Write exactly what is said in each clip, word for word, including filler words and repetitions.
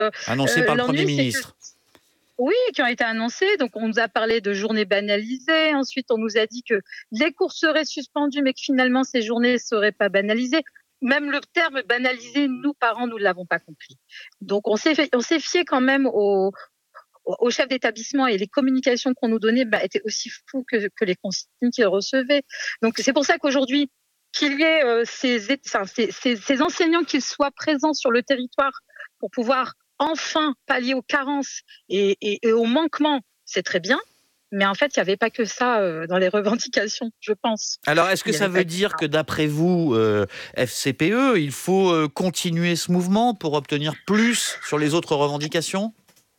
Annoncés par le Premier l'ennui, c'est que ministre. oui, qui ont été annoncés. Donc, on nous a parlé de journées banalisées. Ensuite, on nous a dit que les cours seraient suspendus, mais que finalement, ces journées ne seraient pas banalisées. Même le terme banalisé, nous, parents, nous ne l'avons pas compris. Donc, on s'est, fait, on s'est fié quand même au, au, au chef d'établissement, et les communications qu'on nous donnait bah, étaient aussi floues que, que les consignes qu'ils recevaient. Donc, c'est pour ça qu'aujourd'hui, qu'il y ait euh, ces, enfin, ces, ces, ces enseignants, qu'ils soient présents sur le territoire pour pouvoir enfin pallier aux carences et, et, et aux manquements, c'est très bien. Mais en fait, il n'y avait pas que ça euh, dans les revendications, je pense. Alors, est-ce que ça veut dire que, d'après vous, euh, F C P E, il faut euh, continuer ce mouvement pour obtenir plus sur les autres revendications ?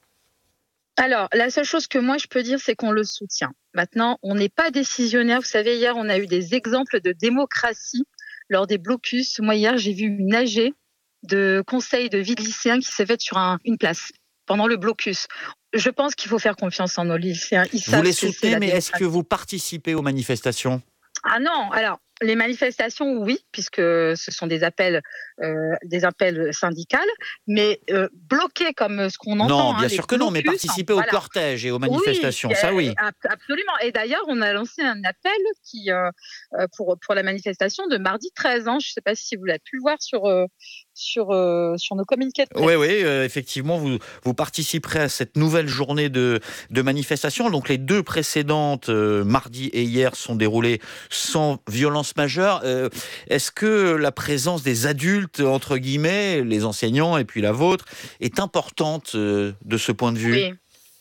Alors, la seule chose que moi je peux dire, c'est qu'on le soutient. Maintenant, on n'est pas décisionnaire. Vous savez, hier, on a eu des exemples de démocratie lors des blocus. Moi, hier, j'ai vu une A G de conseil de vie de lycéen qui s'est faite sur un, une place pendant le blocus. Je pense qu'il faut faire confiance en nos lycéens. Ils Vous les savent que c'est soutenez, la mais est-ce démocratie. que vous participez aux manifestations ? Ah non, alors les manifestations, oui, puisque ce sont des appels, euh, des appels syndicales, mais euh, bloqués comme ce qu'on entend. Non, hein, bien les sûr que non, mais blocus, participer au voilà. cortège et aux Oui, manifestations, ça euh, oui. absolument. Et d'ailleurs, on a lancé un appel qui, euh, pour, pour la manifestation de mardi treize. Hein. Je ne sais pas si vous l'avez pu le voir sur, euh, sur, euh, sur nos communiqués de presse. Oui, oui, euh, effectivement, vous, vous participerez à cette nouvelle journée de, de manifestation. Donc, les deux précédentes, euh, mardi et hier, sont déroulées sans violence majeure. Euh, est-ce que la présence des adultes, entre guillemets, les enseignants et puis la vôtre, est importante euh, de ce point de vue ? Oui.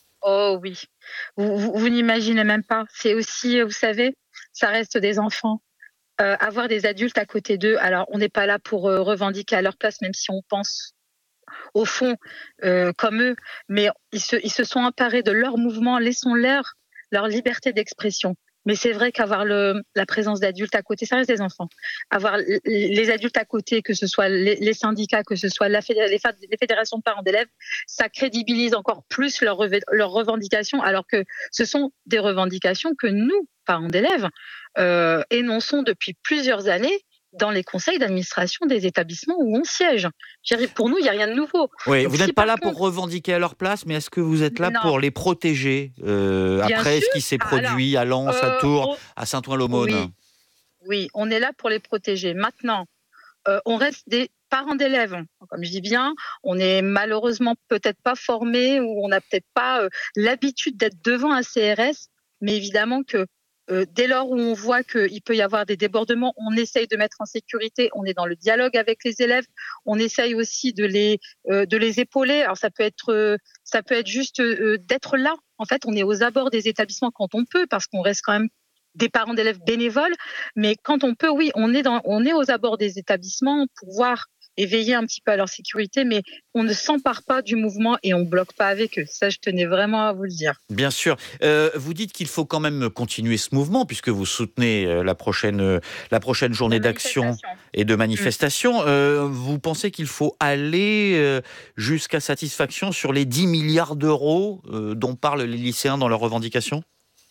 Oh oui. Vous, vous, vous n'imaginez même pas. C'est aussi, vous savez, ça reste des enfants. Euh, avoir des adultes à côté d'eux. Alors, on n'est pas là pour euh, revendiquer à leur place, même si on pense au fond euh, comme eux, mais ils se, ils se sont emparés de leur mouvement, laissons-leur leur liberté d'expression. Mais c'est vrai qu'avoir le, la présence d'adultes à côté, ça reste des enfants. Avoir les adultes à côté, que ce soit les, les syndicats, que ce soit la fédé- les, fa- les fédérations de parents d'élèves, ça crédibilise encore plus leurs reve- leurs revendications, alors que ce sont des revendications que nous, parents d'élèves, euh, énonçons depuis plusieurs années dans les conseils d'administration des établissements où on siège. Je dirais, pour nous, il n'y a rien de nouveau. Oui, Donc, vous si n'êtes pas par là contre, pour revendiquer à leur place, mais est-ce que vous êtes là non, pour les protéger euh, bien après sûr. ce qui s'est Alors, produit à Lens, à euh, Tours, on- à Saint-Ouen-l'Aumône ? oui, oui, on est là pour les protéger. Maintenant, euh, on reste des parents d'élèves, comme je dis bien. On n'est malheureusement peut-être pas formés, ou on n'a peut-être pas euh, l'habitude d'être devant un C R S, mais évidemment que euh, dès lors où on voit qu'il peut y avoir des débordements, on essaye de mettre en sécurité, on est dans le dialogue avec les élèves, on essaye aussi de les, euh, de les épauler. Alors ça peut être, euh, ça peut être juste euh, d'être là. En fait, on est aux abords des établissements quand on peut, parce qu'on reste quand même des parents d'élèves bénévoles, mais quand on peut, oui, on est, dans, on est aux abords des établissements pour voir et veiller un petit peu à leur sécurité, mais on ne s'empare pas du mouvement et on ne bloque pas avec eux. Ça, je tenais vraiment à vous le dire. Bien sûr. Euh, vous dites qu'il faut quand même continuer ce mouvement, puisque vous soutenez euh, la, prochaine, euh, la prochaine journée La d'action manifestation. et de Mmh. manifestation. Euh, vous pensez qu'il faut aller euh, jusqu'à satisfaction sur les dix milliards d'euros euh, dont parlent les lycéens dans leurs revendications ?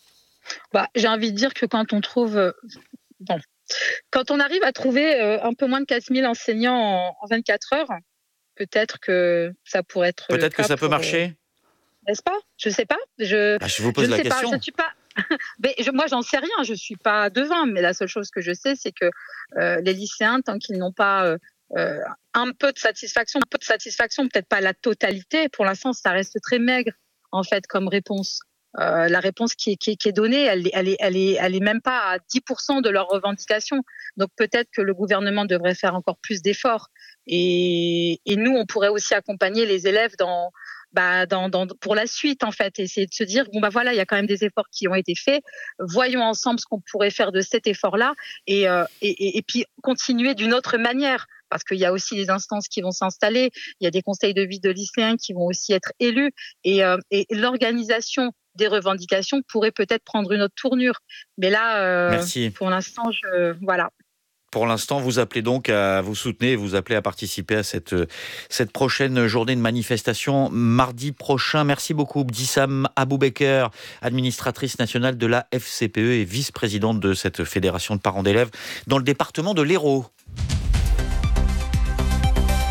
Bah, j'ai envie de dire que quand on trouve... euh, bon, quand on arrive à trouver euh, un peu moins de quatre mille enseignants en, en vingt-quatre heures, peut-être que ça pourrait être le Peut-être que cas ça peut pour... euh, marcher ? n'est-ce pas? Je ne sais pas. Je, Bah, je vous je pose ne la sais pas. Je question. ne suis pas... Mais je, moi, j'en sais rien. Je ne suis pas devin. Mais la seule chose que je sais, c'est que euh, les lycéens, tant qu'ils n'ont pas euh, euh, un peu de satisfaction, un peu de satisfaction, peut-être pas la totalité, pour l'instant, ça reste très maigre, en fait, comme réponse. Euh, la réponse qui est, qui est, qui est donnée, elle, elle, est, elle, est, elle est même pas à dix pour cent de leurs revendications. Donc peut-être que le gouvernement devrait faire encore plus d'efforts. Et, et nous, on pourrait aussi accompagner les élèves dans, bah, dans, dans, pour la suite, en fait, essayer de se dire, bon, bah voilà, il y a quand même des efforts qui ont été faits. Voyons ensemble ce qu'on pourrait faire de cet effort-là et, euh, et, et, et puis continuer d'une autre manière. Parce qu'il y a aussi des instances qui vont s'installer, il y a des conseils de vie de lycéens qui vont aussi être élus, et, euh, et l'organisation des revendications pourrait peut-être prendre une autre tournure. Mais là, euh, Merci. pour l'instant, je, voilà. Pour l'instant, vous appelez donc à vous soutenir, vous appelez à participer à cette, cette prochaine journée de manifestation mardi prochain. Merci beaucoup, Bdissam Aboubeker, administratrice nationale de la F C P E et vice-présidente de cette fédération de parents d'élèves dans le département de l'Hérault.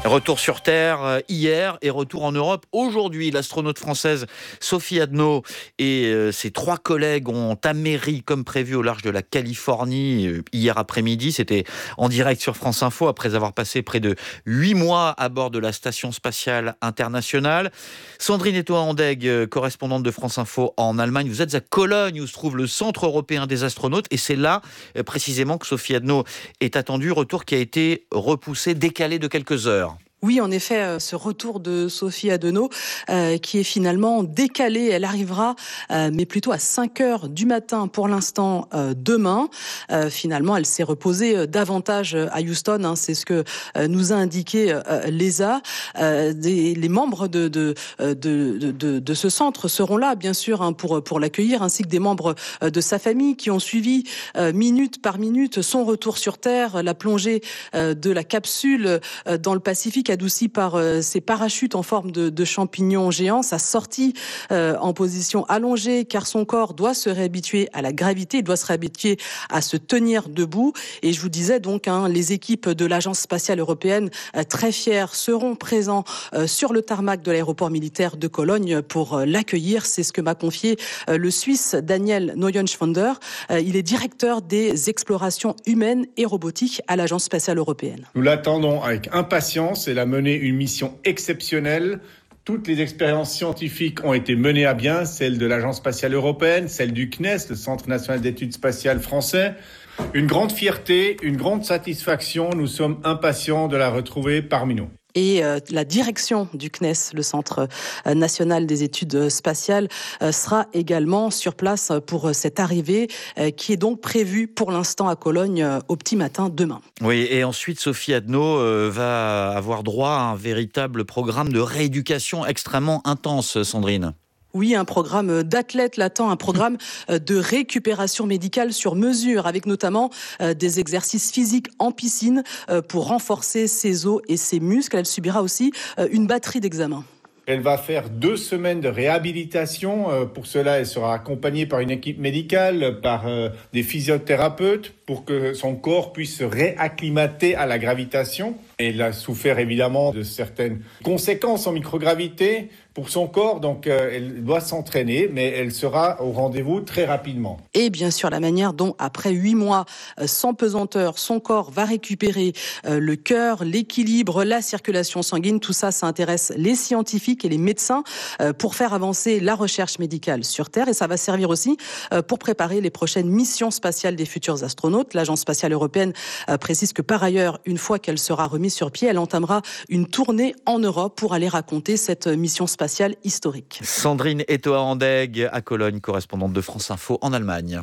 Retour sur Terre hier et retour en Europe aujourd'hui. L'astronaute française Sophie Adno et euh, ses trois collègues ont améri comme prévu au large de la Californie euh, hier après-midi. C'était en direct sur France Info après avoir passé près de huit mois à bord de la Station spatiale internationale. Sandrine Etoa-Andeg, euh, correspondante de France Info en Allemagne. Vous êtes à Cologne où se trouve le Centre européen des astronautes et c'est là euh, précisément que Sophie Adno est attendue. Retour qui a été repoussé, décalé de quelques heures. Oui, en effet, ce retour de Sophie Adno euh, qui est finalement décalé, elle arrivera, euh, mais plutôt à cinq heures du matin pour l'instant euh, demain. Euh, finalement, elle s'est reposée davantage à Houston, hein, c'est ce que euh, nous a indiqué euh, l'E S A. Euh, des, les membres de, de, de, de, de, de ce centre seront là, bien sûr, hein, pour, pour l'accueillir, ainsi que des membres de sa famille qui ont suivi euh, minute par minute son retour sur Terre, la plongée euh, de la capsule euh, dans le Pacifique, adouci par euh, ses parachutes en forme de, de champignons géants, sa sortie euh, en position allongée, car son corps doit se réhabituer à la gravité, il doit se réhabituer à se tenir debout. Et je vous disais donc, hein, les équipes de l'Agence spatiale européenne, euh, très fières, seront présents euh, sur le tarmac de l'aéroport militaire de Cologne pour euh, l'accueillir. C'est ce que m'a confié euh, le Suisse Daniel Neuenschwander. Euh, il est directeur des explorations humaines et robotiques à l'Agence spatiale européenne. Nous l'attendons avec impatience et a mené une mission exceptionnelle. Toutes les expériences scientifiques ont été menées à bien, celles de l'Agence spatiale européenne, celles du C N E S, le Centre national d'études spatiales français. Une grande fierté, une grande satisfaction. Nous sommes impatients de la retrouver parmi nous. Et euh, la direction du C N E S, le Centre euh, national des études spatiales, euh, sera également sur place pour euh, cette arrivée euh, qui est donc prévue pour l'instant à Cologne euh, au petit matin demain. Oui, et ensuite Sophie Adno euh, va avoir droit à un véritable programme de rééducation extrêmement intense, Sandrine. Oui, un programme d'athlète latent, un programme de récupération médicale sur mesure, avec notamment des exercices physiques en piscine pour renforcer ses os et ses muscles. Elle subira aussi une batterie d'examens. Elle va faire deux semaines de réhabilitation. Pour cela, elle sera accompagnée par une équipe médicale, par des physiothérapeutes, pour que son corps puisse se réacclimater à la gravitation. Elle a souffert évidemment de certaines conséquences en microgravité pour son corps, donc euh, elle doit s'entraîner, mais elle sera au rendez-vous très rapidement. Et bien sûr, la manière dont, après huit mois euh, sans pesanteur, son corps va récupérer euh, le cœur, l'équilibre, la circulation sanguine, tout ça, ça intéresse les scientifiques et les médecins euh, pour faire avancer la recherche médicale sur Terre. Et ça va servir aussi euh, pour préparer les prochaines missions spatiales des futurs astronautes. L'Agence spatiale européenne euh, précise que par ailleurs, une fois qu'elle sera remise sur pied, elle entamera une tournée en Europe pour aller raconter cette mission spatiale historique. Sandrine Etoa-Andeg à Cologne, correspondante de France Info en Allemagne.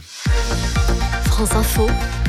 France Info,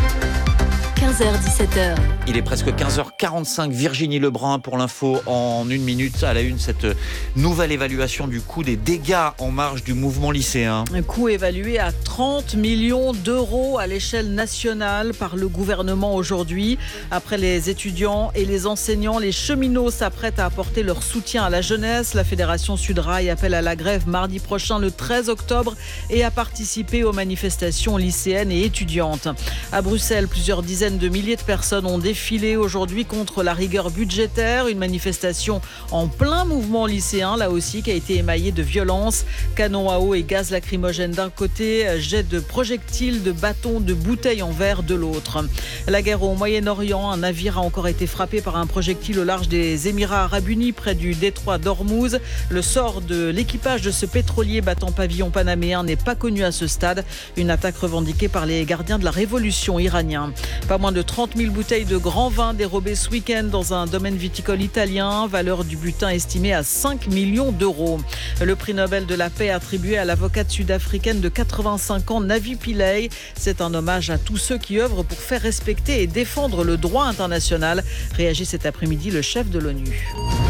quinze heures dix-sept heures. Il est presque quinze heures quarante-cinq. Virginie Lebrun pour l'info en une minute. À la une, cette nouvelle évaluation du coût des dégâts en marge du mouvement lycéen. Un coût évalué à trente millions d'euros à l'échelle nationale par le gouvernement aujourd'hui. Après les étudiants et les enseignants, les cheminots s'apprêtent à apporter leur soutien à la jeunesse. La Fédération Sudrail appelle à la grève mardi prochain, le treize octobre, et à participer aux manifestations lycéennes et étudiantes. À Bruxelles, plusieurs dizaines de milliers de personnes ont défilé aujourd'hui contre la rigueur budgétaire. Une manifestation en plein mouvement lycéen, là aussi, qui a été émaillée de violence. Canons à eau et gaz lacrymogène d'un côté, jet de projectiles, de bâtons, de bouteilles en verre de l'autre. La guerre au Moyen-Orient, un navire a encore été frappé par un projectile au large des Émirats arabes unis, près du détroit d'Ormuz. Le sort de l'équipage de ce pétrolier battant pavillon panaméen n'est pas connu à ce stade. Une attaque revendiquée par les gardiens de la révolution iranien. Pas moins de trente mille bouteilles de grand vin dérobées ce week-end dans un domaine viticole italien. Valeur du butin estimée à cinq millions d'euros. Le prix Nobel de la paix attribué à l'avocate sud-africaine de quatre-vingt-cinq ans, Navi Pillay. C'est un hommage à tous ceux qui œuvrent pour faire respecter et défendre le droit international. Réagit cet après-midi le chef de l'ONU.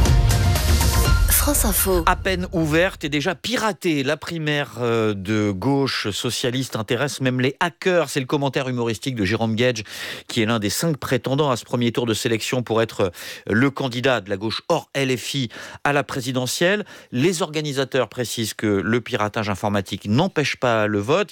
France Info. À peine ouverte et déjà piratée, la primaire de gauche socialiste intéresse même les hackers. C'est le commentaire humoristique de Jérôme Guedj, qui est l'un des cinq prétendants à ce premier tour de sélection pour être le candidat de la gauche hors L F I à la présidentielle. Les organisateurs précisent que le piratage informatique n'empêche pas le vote.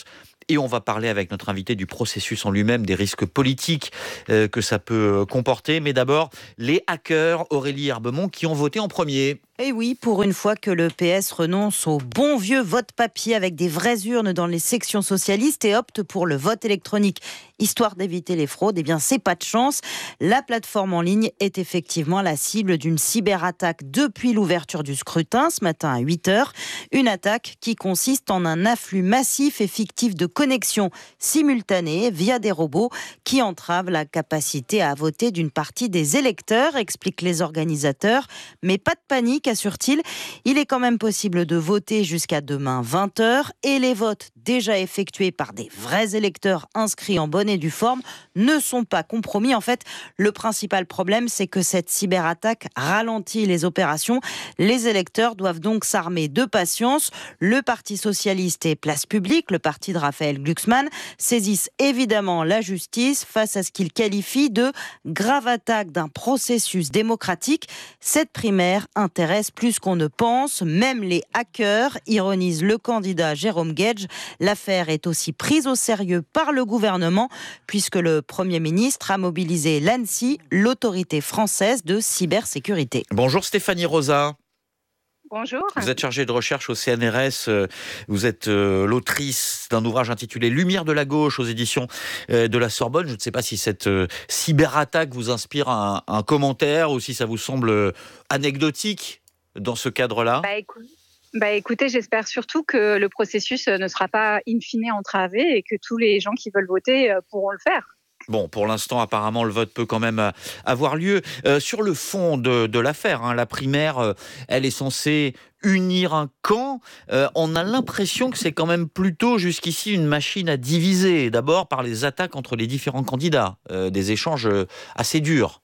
Et on va parler avec notre invité du processus en lui-même, des risques politiques euh, que ça peut comporter. Mais d'abord, les hackers, Aurélie Herbemont, qui ont voté en premier. Et oui, pour une fois que le P S renonce au bon vieux vote papier avec des vraies urnes dans les sections socialistes et opte pour le vote électronique, histoire d'éviter les fraudes, eh bien c'est pas de chance. La plateforme en ligne est effectivement la cible d'une cyberattaque depuis l'ouverture du scrutin ce matin à huit heures. Une attaque qui consiste en un afflux massif et fictif de connexions simultanées via des robots qui entravent la capacité à voter d'une partie des électeurs, expliquent les organisateurs. Mais pas de panique, assure-t-il. Il est quand même possible de voter jusqu'à demain vingt heures et les votes déjà effectués par des vrais électeurs inscrits en bonne et due forme ne sont pas compromis. En fait, le principal problème, c'est que cette cyberattaque ralentit les opérations. Les électeurs doivent donc s'armer de patience. Le Parti socialiste et Place Publique, le parti de Raphaël Glucksmann, saisissent évidemment la justice face à ce qu'ils qualifient de grave attaque d'un processus démocratique. Cette primaire intéresse plus qu'on ne pense, même les hackers, ironise le candidat Jérôme Guedj. L'affaire est aussi prise au sérieux par le gouvernement, puisque le Premier ministre a mobilisé l'ANSSI, l'autorité française de cybersécurité. Bonjour Stéphanie Rosa. Bonjour. Vous êtes chargée de recherche au C N R S. Vous êtes euh, l'autrice d'un ouvrage intitulé « Lumière de la gauche » aux éditions euh, de la Sorbonne. Je ne sais pas si cette euh, cyberattaque vous inspire un, un commentaire ou si ça vous semble euh, anecdotique dans ce cadre-là. Bah, écoute, bah, écoutez, j'espère surtout que le processus ne sera pas in fine entravé et que tous les gens qui veulent voter euh, pourront le faire. Bon, pour l'instant, apparemment, le vote peut quand même avoir lieu. Euh, sur le fond de, de l'affaire, hein, la primaire, euh, elle est censée unir un camp. Euh, on a l'impression que c'est quand même plutôt jusqu'ici une machine à diviser. D'abord par les attaques entre les différents candidats, euh, des échanges assez durs.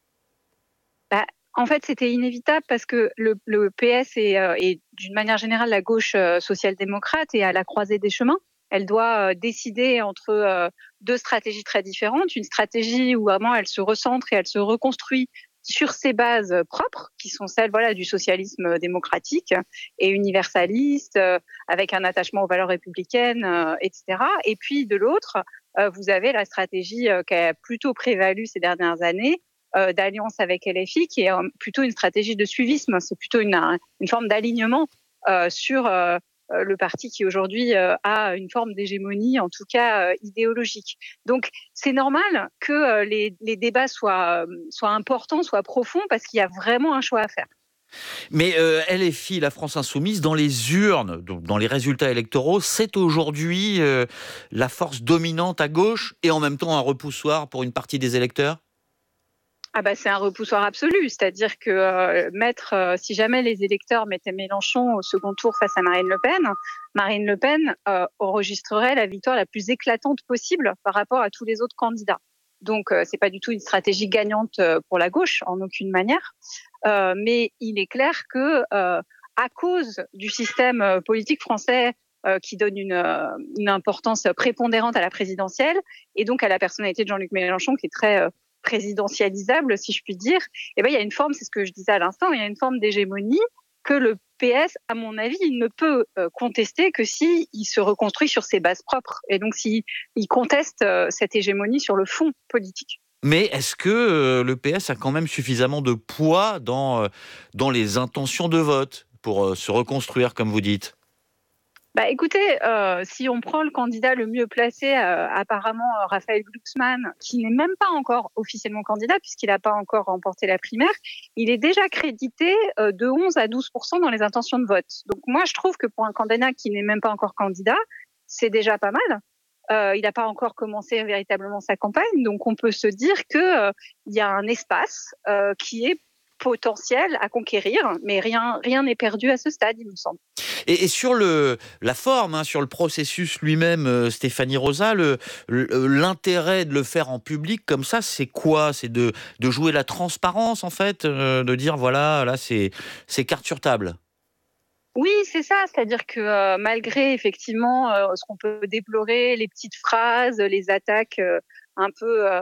Bah, en fait, c'était inévitable parce que le, le P S est, euh, est d'une manière générale la gauche euh, social-démocrate et à la croisée des chemins. Elle doit euh, décider entre euh, deux stratégies très différentes. Une stratégie où vraiment elle se recentre et elle se reconstruit sur ses bases propres, qui sont celles voilà, du socialisme démocratique et universaliste, euh, avec un attachement aux valeurs républicaines, euh, et cetera. Et puis de l'autre, euh, vous avez la stratégie euh, qui a plutôt prévalu ces dernières années, euh, d'alliance avec L F I, qui est euh, plutôt une stratégie de suivisme. C'est plutôt une, une forme d'alignement euh, sur... Euh, le parti qui aujourd'hui euh, a une forme d'hégémonie, en tout cas euh, idéologique. Donc c'est normal que euh, les, les débats soient, euh, soient importants, soient profonds, parce qu'il y a vraiment un choix à faire. Mais euh, L F I, la France Insoumise, dans les urnes, donc dans les résultats électoraux, c'est aujourd'hui euh, la force dominante à gauche et en même temps un repoussoir pour une partie des électeurs ? Ah bah c'est un repoussoir absolu, c'est-à-dire que euh, mettre, euh, si jamais les électeurs mettaient Mélenchon au second tour face à Marine Le Pen, Marine Le Pen euh, enregistrerait la victoire la plus éclatante possible par rapport à tous les autres candidats. Donc euh, c'est pas du tout une stratégie gagnante euh, pour la gauche en aucune manière, euh, mais il est clair que euh, à cause du système euh, politique français euh, qui donne une, euh, une importance prépondérante à la présidentielle et donc à la personnalité de Jean-Luc Mélenchon qui est très euh, présidentialisable, si je puis dire, eh ben, il y a une forme, c'est ce que je disais à l'instant, il y a une forme d'hégémonie que le P S, à mon avis, il ne peut euh, contester que s'il se reconstruit sur ses bases propres. Et donc, s'il il conteste euh, cette hégémonie sur le fond politique. Mais est-ce que euh, le P S a quand même suffisamment de poids dans, euh, dans les intentions de vote pour euh, se reconstruire, comme vous dites ? Bah, écoutez, euh, si on prend le candidat le mieux placé, euh, apparemment euh, Raphaël Glucksmann, qui n'est même pas encore officiellement candidat puisqu'il n'a pas encore remporté la primaire, il est déjà crédité euh, de onze à douze pour cent dans les intentions de vote. Donc moi, je trouve que pour un candidat qui n'est même pas encore candidat, c'est déjà pas mal. Euh, il n'a pas encore commencé véritablement sa campagne, donc on peut se dire qu'il euh, y a un espace euh, qui est potentiel à conquérir, mais rien rien n'est perdu à ce stade, il me semble. Et, et sur le, la forme, hein, sur le processus lui-même, euh, Stéphanie Rosa, le, le, l'intérêt de le faire en public comme ça, c'est quoi ? C'est de, de jouer la transparence, en fait, euh, de dire, voilà, là, c'est, c'est carte sur table. Oui, c'est ça. C'est-à-dire que euh, malgré, effectivement, euh, ce qu'on peut déplorer, les petites phrases, les attaques euh, un peu... Euh,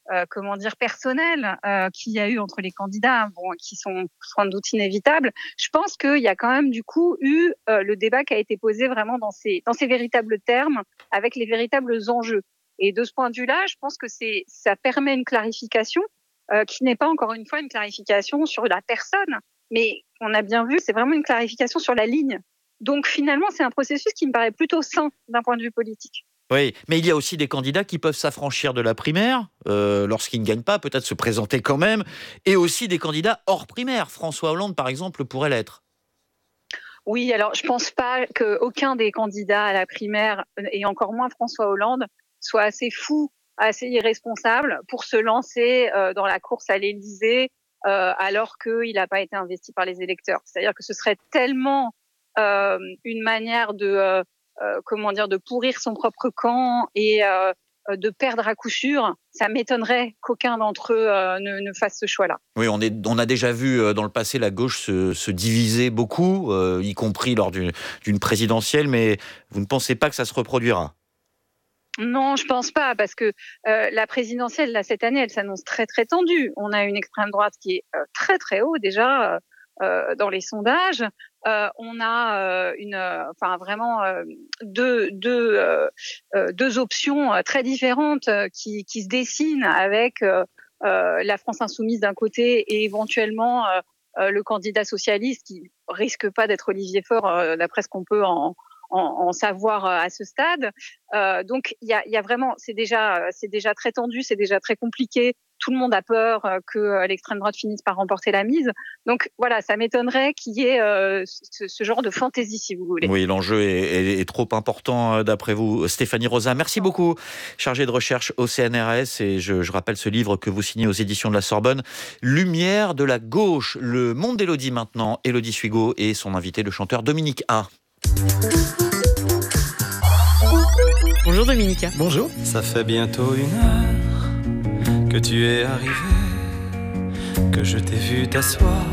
euh, comment dire, personnelles euh, qu'il y a eu entre les candidats, bon, qui sont sans doute inévitables, je pense qu'il y a quand même du coup eu euh, le débat qui a été posé vraiment dans ses, dans ses véritables termes, avec les véritables enjeux. Et de ce point de vue-là, je pense que c'est, ça permet une clarification euh, qui n'est pas encore une fois une clarification sur la personne, mais on a bien vu, c'est vraiment une clarification sur la ligne. Donc finalement, c'est un processus qui me paraît plutôt sain d'un point de vue politique. Oui, mais il y a aussi des candidats qui peuvent s'affranchir de la primaire, euh, lorsqu'ils ne gagnent pas, peut-être se présenter quand même, et aussi des candidats hors primaire. François Hollande, par exemple, pourrait l'être. Oui, alors je pense pas qu'aucun des candidats à la primaire, et encore moins François Hollande, soit assez fou, assez irresponsable pour se lancer euh, dans la course à l'Élysée euh, alors qu'il n'a pas été investi par les électeurs. C'est-à-dire que ce serait tellement euh, une manière de... Euh, Euh, comment dire, de pourrir son propre camp et euh, de perdre à coup sûr, ça m'étonnerait qu'aucun d'entre eux euh, ne, ne fasse ce choix-là. Oui, on, est, on a déjà vu euh, dans le passé la gauche se, se diviser beaucoup, euh, y compris lors d'une, d'une présidentielle, mais vous ne pensez pas que ça se reproduira ? Non, je pense pas, parce que euh, la présidentielle, là, cette année, elle s'annonce très, très tendue. On a une extrême droite qui est euh, très, très haut déjà euh, dans les sondages. Euh, on a euh, une, euh, enfin vraiment euh, deux, deux, euh, euh, deux options euh, très différentes euh, qui, qui se dessinent avec euh, euh, la France insoumise d'un côté et éventuellement euh, euh, le candidat socialiste qui risque pas d'être Olivier Faure, euh, d'après ce qu'on peut en, en, en savoir à ce stade. Euh, donc il y a, y a vraiment, c'est déjà, c'est déjà très tendu, c'est déjà très compliqué. Tout le monde a peur que l'extrême droite finisse par remporter la mise. Donc voilà, ça m'étonnerait qu'il y ait euh, ce, ce genre de fantaisie, si vous voulez. Oui, l'enjeu est, est, est trop important d'après vous. Stéphanie Rosa, merci beaucoup, chargée de recherche au C N R S. Et je, je rappelle ce livre que vous signez aux éditions de la Sorbonne, Lumière de la gauche, le monde d'Élodie maintenant. Élodie Suigot et son invité, le chanteur Dominique A. Bonjour Dominique. Bonjour. Ça fait bientôt une heure que tu es arrivé, que je t'ai vu t'asseoir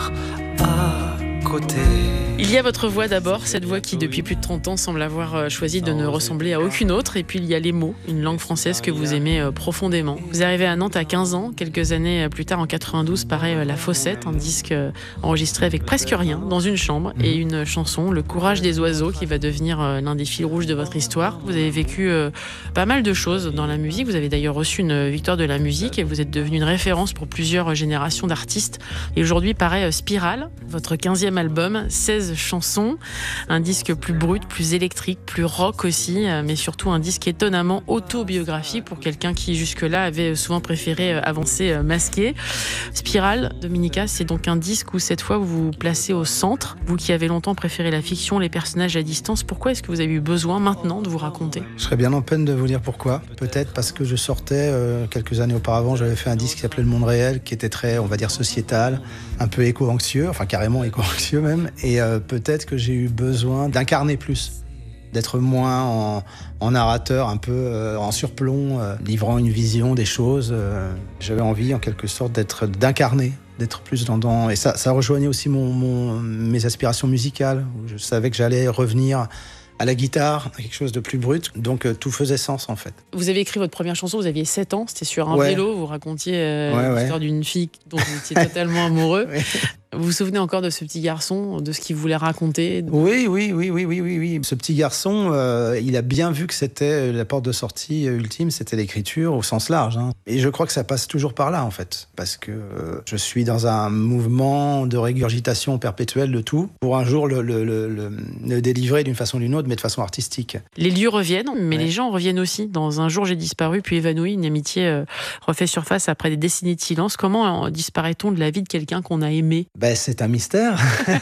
à côté. Il y a votre voix d'abord, cette voix qui depuis plus de trente ans semble avoir choisi de ne ressembler à aucune autre. Et puis il y a les mots, une langue française que vous aimez profondément. Vous arrivez à Nantes à quinze ans, quelques années plus tard en quatre-vingt-douze paraît La Fossette, un disque enregistré avec presque rien, dans une chambre, et une chanson, Le courage des oiseaux, qui va devenir l'un des fils rouges de votre histoire. Vous avez vécu pas mal de choses dans la musique, vous avez d'ailleurs reçu une victoire de la musique et vous êtes devenu une référence pour plusieurs générations d'artistes. Et aujourd'hui paraît Spirale, votre quinzième album, seize chansons, un disque plus brut, plus électrique, plus rock aussi, mais surtout un disque étonnamment autobiographique pour quelqu'un qui jusque-là avait souvent préféré avancer masqué. Spirale, Dominica, c'est donc un disque où cette fois vous vous placez au centre, vous qui avez longtemps préféré la fiction, les personnages à distance. Pourquoi est-ce que vous avez eu besoin maintenant de vous raconter ? Je serais bien en peine de vous dire pourquoi. Peut-être parce que je sortais, euh, quelques années auparavant, j'avais fait un disque qui s'appelait Le Monde Réel, qui était très, on va dire, sociétal, un peu éco-anxieux, enfin carrément éco-anxieux même, et euh, peut-être que j'ai eu besoin d'incarner plus, d'être moins en, en narrateur, un peu euh, en surplomb, euh, livrant une vision des choses. Euh, j'avais envie, en quelque sorte, d'être, d'incarner, d'être plus dans... dans et ça, ça rejoignait aussi mon, mon, mes aspirations musicales, où je savais que j'allais revenir à la guitare, à quelque chose de plus brut. Donc euh, tout faisait sens en fait. Vous avez écrit votre première chanson, vous aviez sept ans, c'était sur un ouais. vélo, vous racontiez euh, ouais, l'histoire ouais. d'une fille dont vous étiez totalement amoureux. ouais. Vous vous souvenez encore de ce petit garçon, de ce qu'il voulait raconter ? Oui, oui, oui, oui, oui, oui, oui. Ce petit garçon, euh, il a bien vu que c'était la porte de sortie ultime, c'était l'écriture au sens large. Hein. Et je crois que ça passe toujours par là, en fait. Parce que euh, je suis dans un mouvement de régurgitation perpétuelle de tout, pour un jour le, le, le, le, le délivrer d'une façon ou d'une autre, mais de façon artistique. Les lieux reviennent, mais ouais. les gens reviennent aussi. Dans Un jour, j'ai disparu, puis évanoui, une amitié euh, refait surface après des décennies de silence. Comment euh, disparaît-on de la vie de quelqu'un qu'on a aimé ? Ben, c'est un mystère.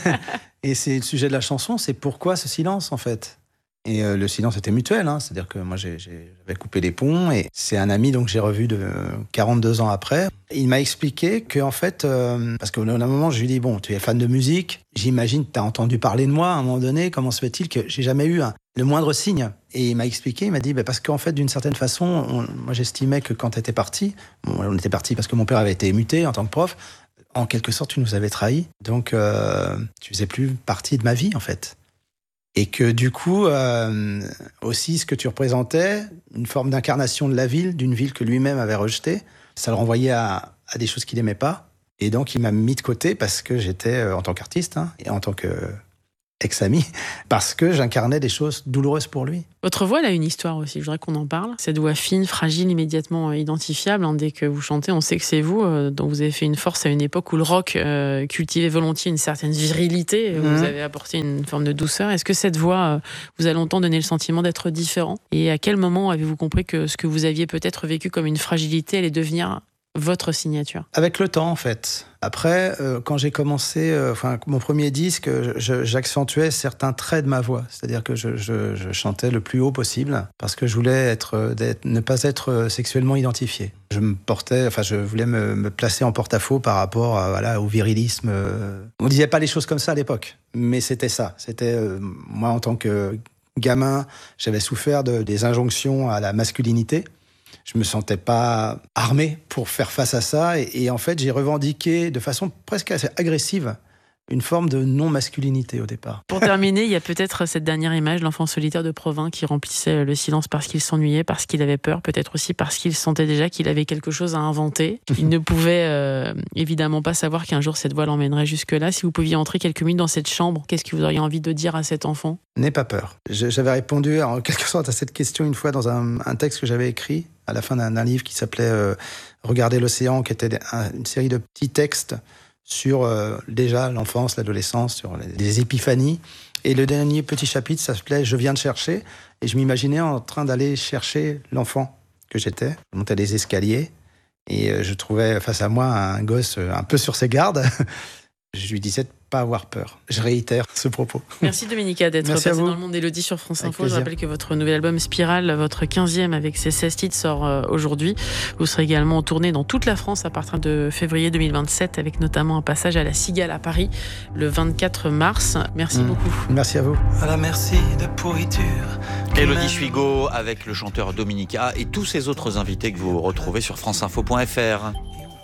Et c'est le sujet de la chanson, c'est pourquoi ce silence, en fait. Et euh, le silence était mutuel, hein. C'est-à-dire que moi, j'ai, j'ai, j'avais coupé les ponts, et c'est un ami donc j'ai revu de quarante-deux ans après. Il m'a expliqué que, en fait, euh, parce qu'à un moment, je lui ai dit, bon, tu es fan de musique, j'imagine que tu as entendu parler de moi à un moment donné, comment se fait-il que j'ai jamais eu un, le moindre signe ? Et il m'a expliqué, il m'a dit, bah, parce qu'en fait, d'une certaine façon, on, moi j'estimais que quand tu étais parti, bon, on était parti parce que mon père avait été muté en tant que prof, en quelque sorte, tu nous avais trahis. Donc, euh, tu faisais plus partie de ma vie, en fait. Et que, du coup, euh, aussi, ce que tu représentais, une forme d'incarnation de la ville, d'une ville que lui-même avait rejetée, Ça le renvoyait à, à des choses qu'il n'aimait pas. Et donc, il m'a mis de côté parce que j'étais, euh, en tant qu'artiste, hein, et en tant qu'ex-ami, parce que j'incarnais des choses douloureuses pour lui. Votre voix, elle a une histoire aussi, je voudrais qu'on en parle. Cette voix fine, fragile, immédiatement identifiable. Hein, dès que vous chantez, on sait que c'est vous. Euh, dont vous avez fait une force à une époque où le rock euh, cultivait volontiers une certaine virilité. Mmh. Vous avez apporté une forme de douceur. Est-ce que cette voix euh, vous a longtemps donné le sentiment d'être différent ? Et à quel moment avez-vous compris que ce que vous aviez peut-être vécu comme une fragilité allait devenir votre signature ? Avec le temps, en fait. Après, euh, quand j'ai commencé, euh, enfin, mon premier disque, je, j'accentuais certains traits de ma voix. C'est-à-dire que je, je, je chantais le plus haut possible parce que je voulais être, d'être, ne pas être sexuellement identifié. Je me portais, enfin, je voulais me, me placer en porte-à-faux par rapport à, voilà, au virilisme. On disait pas les choses comme ça à l'époque, mais c'était ça. C'était euh, moi, en tant que gamin, j'avais souffert de, des injonctions à la masculinité. Je me sentais pas armé pour faire face à ça. Et, et en fait, j'ai revendiqué de façon presque assez agressive une forme de non-masculinité au départ. Pour terminer, il y a peut-être cette dernière image, l'enfant solitaire de Provins qui remplissait le silence parce qu'il s'ennuyait, parce qu'il avait peur, peut-être aussi parce qu'il sentait déjà qu'il avait quelque chose à inventer. Il ne pouvait euh, évidemment pas savoir qu'un jour cette voix l'emmènerait jusque-là. Si vous pouviez entrer quelques minutes dans cette chambre, qu'est-ce que vous auriez envie de dire à cet enfant ? N'aie pas peur. J'avais répondu en quelque sorte à cette question une fois dans un, un texte que j'avais écrit à la fin d'un, d'un livre qui s'appelait euh, « Regarder l'océan », qui était un, une série de petits textes sur euh, déjà l'enfance, l'adolescence, sur les, les épiphanies. Et le dernier petit chapitre, ça s'appelait « Je viens de chercher ». Et je m'imaginais en train d'aller chercher l'enfant que j'étais. Je montais les escaliers et euh, je trouvais face à moi un gosse euh, un peu sur ses gardes. Je lui disais de ne pas avoir peur. Je réitère ce propos. Merci Doménica d'être Merci passée dans le monde d'Élodie sur France Info. Je rappelle que votre nouvel album Spirale, votre quinzième avec ses seize titres, sort euh, aujourd'hui. Vous serez également en tournée dans toute la France à partir de février deux mille vingt-sept, avec notamment un passage à la Cigale à Paris le vingt-quatre mars. Merci mmh. beaucoup. Merci à vous. À la merci de pourriture. Élodie Suigo avec le chanteur Doménica et tous ces autres invités que vous retrouvez sur franceinfo point f r.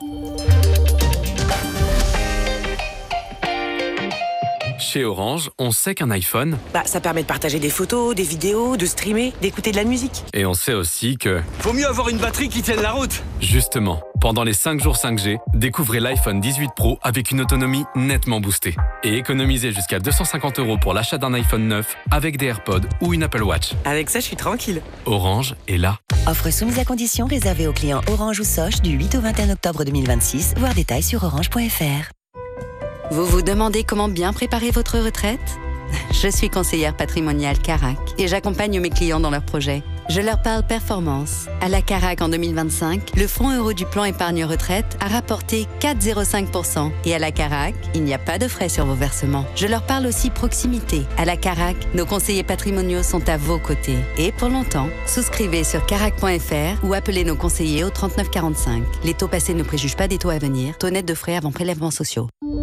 Chez Orange, on sait qu'un iPhone, bah, ça permet de partager des photos, des vidéos, de streamer, d'écouter de la musique. Et on sait aussi que... Vaut mieux avoir une batterie qui tienne la route. Justement, pendant les cinq jours cinq G, découvrez l'iPhone dix-huit Pro avec une autonomie nettement boostée. Et économisez jusqu'à deux cent cinquante euros pour l'achat d'un iPhone neuf avec des AirPods ou une Apple Watch. Avec ça, je suis tranquille. Orange est là. Offre soumise à condition réservée aux clients Orange ou Soch du huit au vingt et un octobre deux mille vingt-six. Voir détails sur orange point f r. Vous vous demandez comment bien préparer votre retraite ? Je suis conseillère patrimoniale Carac et j'accompagne mes clients dans leurs projets. Je leur parle performance. À la Carac en deux mille vingt-cinq, le fonds euro du plan épargne retraite a rapporté quatre virgule zéro cinq pour cent. Et à la Carac, il n'y a pas de frais sur vos versements. Je leur parle aussi proximité. À la Carac, nos conseillers patrimoniaux sont à vos côtés. Et pour longtemps, souscrivez sur carac point f r ou appelez nos conseillers au trente-neuf quarante-cinq. Les taux passés ne préjugent pas des taux à venir. Taux net de frais avant prélèvements sociaux.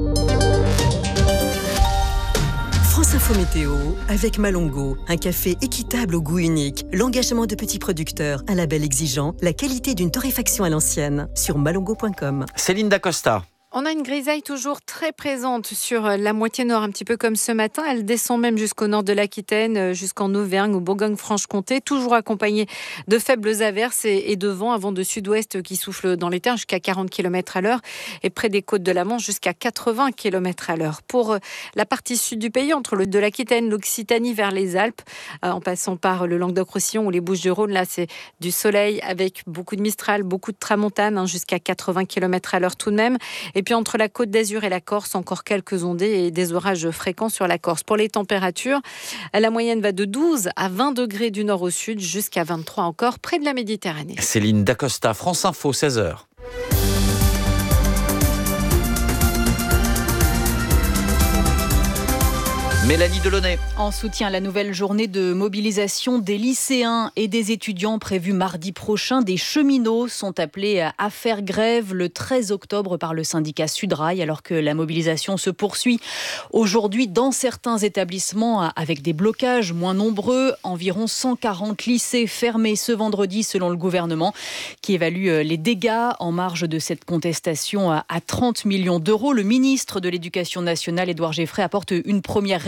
France Info Météo avec Malongo, un café équitable au goût unique, l'engagement de petits producteurs, un label exigeant, la qualité d'une torréfaction à l'ancienne, sur malongo point com. Céline Dacosta. On a une grisaille toujours très présente sur la moitié nord, un petit peu comme ce matin. Elle descend même jusqu'au nord de l'Aquitaine, jusqu'en Auvergne ou Bourgogne-Franche-Comté, toujours accompagnée de faibles averses et de vents, un vent de sud-ouest qui souffle dans les terres jusqu'à quarante kilomètres à l'heure et près des côtes de la Manche jusqu'à quatre-vingts kilomètres à l'heure. Pour la partie sud du pays, entre le de l'Aquitaine, l'Occitanie vers les Alpes, en passant par le Languedoc-Roussillon ou les Bouches-du-Rhône, là c'est du soleil avec beaucoup de Mistral, beaucoup de tramontane, hein, jusqu'à quatre-vingts kilomètres à l'heure tout de même. Et puis entre la Côte d'Azur et la Corse, encore quelques ondées et des orages fréquents sur la Corse. Pour les températures, la moyenne va de douze à vingt degrés du nord au sud, jusqu'à vingt-trois encore près de la Méditerranée. Céline Dacosta, France Info, seize heures. Mélanie Delaunay. En soutien à la nouvelle journée de mobilisation des lycéens et des étudiants prévue mardi prochain, des cheminots sont appelés à faire grève le treize octobre par le syndicat Sudrail, alors que la mobilisation se poursuit aujourd'hui dans certains établissements avec des blocages moins nombreux. Environ cent quarante lycées fermés ce vendredi selon le gouvernement, qui évalue les dégâts en marge de cette contestation à trente millions d'euros. Le ministre de l'Éducation nationale, Édouard Geoffrey, apporte une première réponse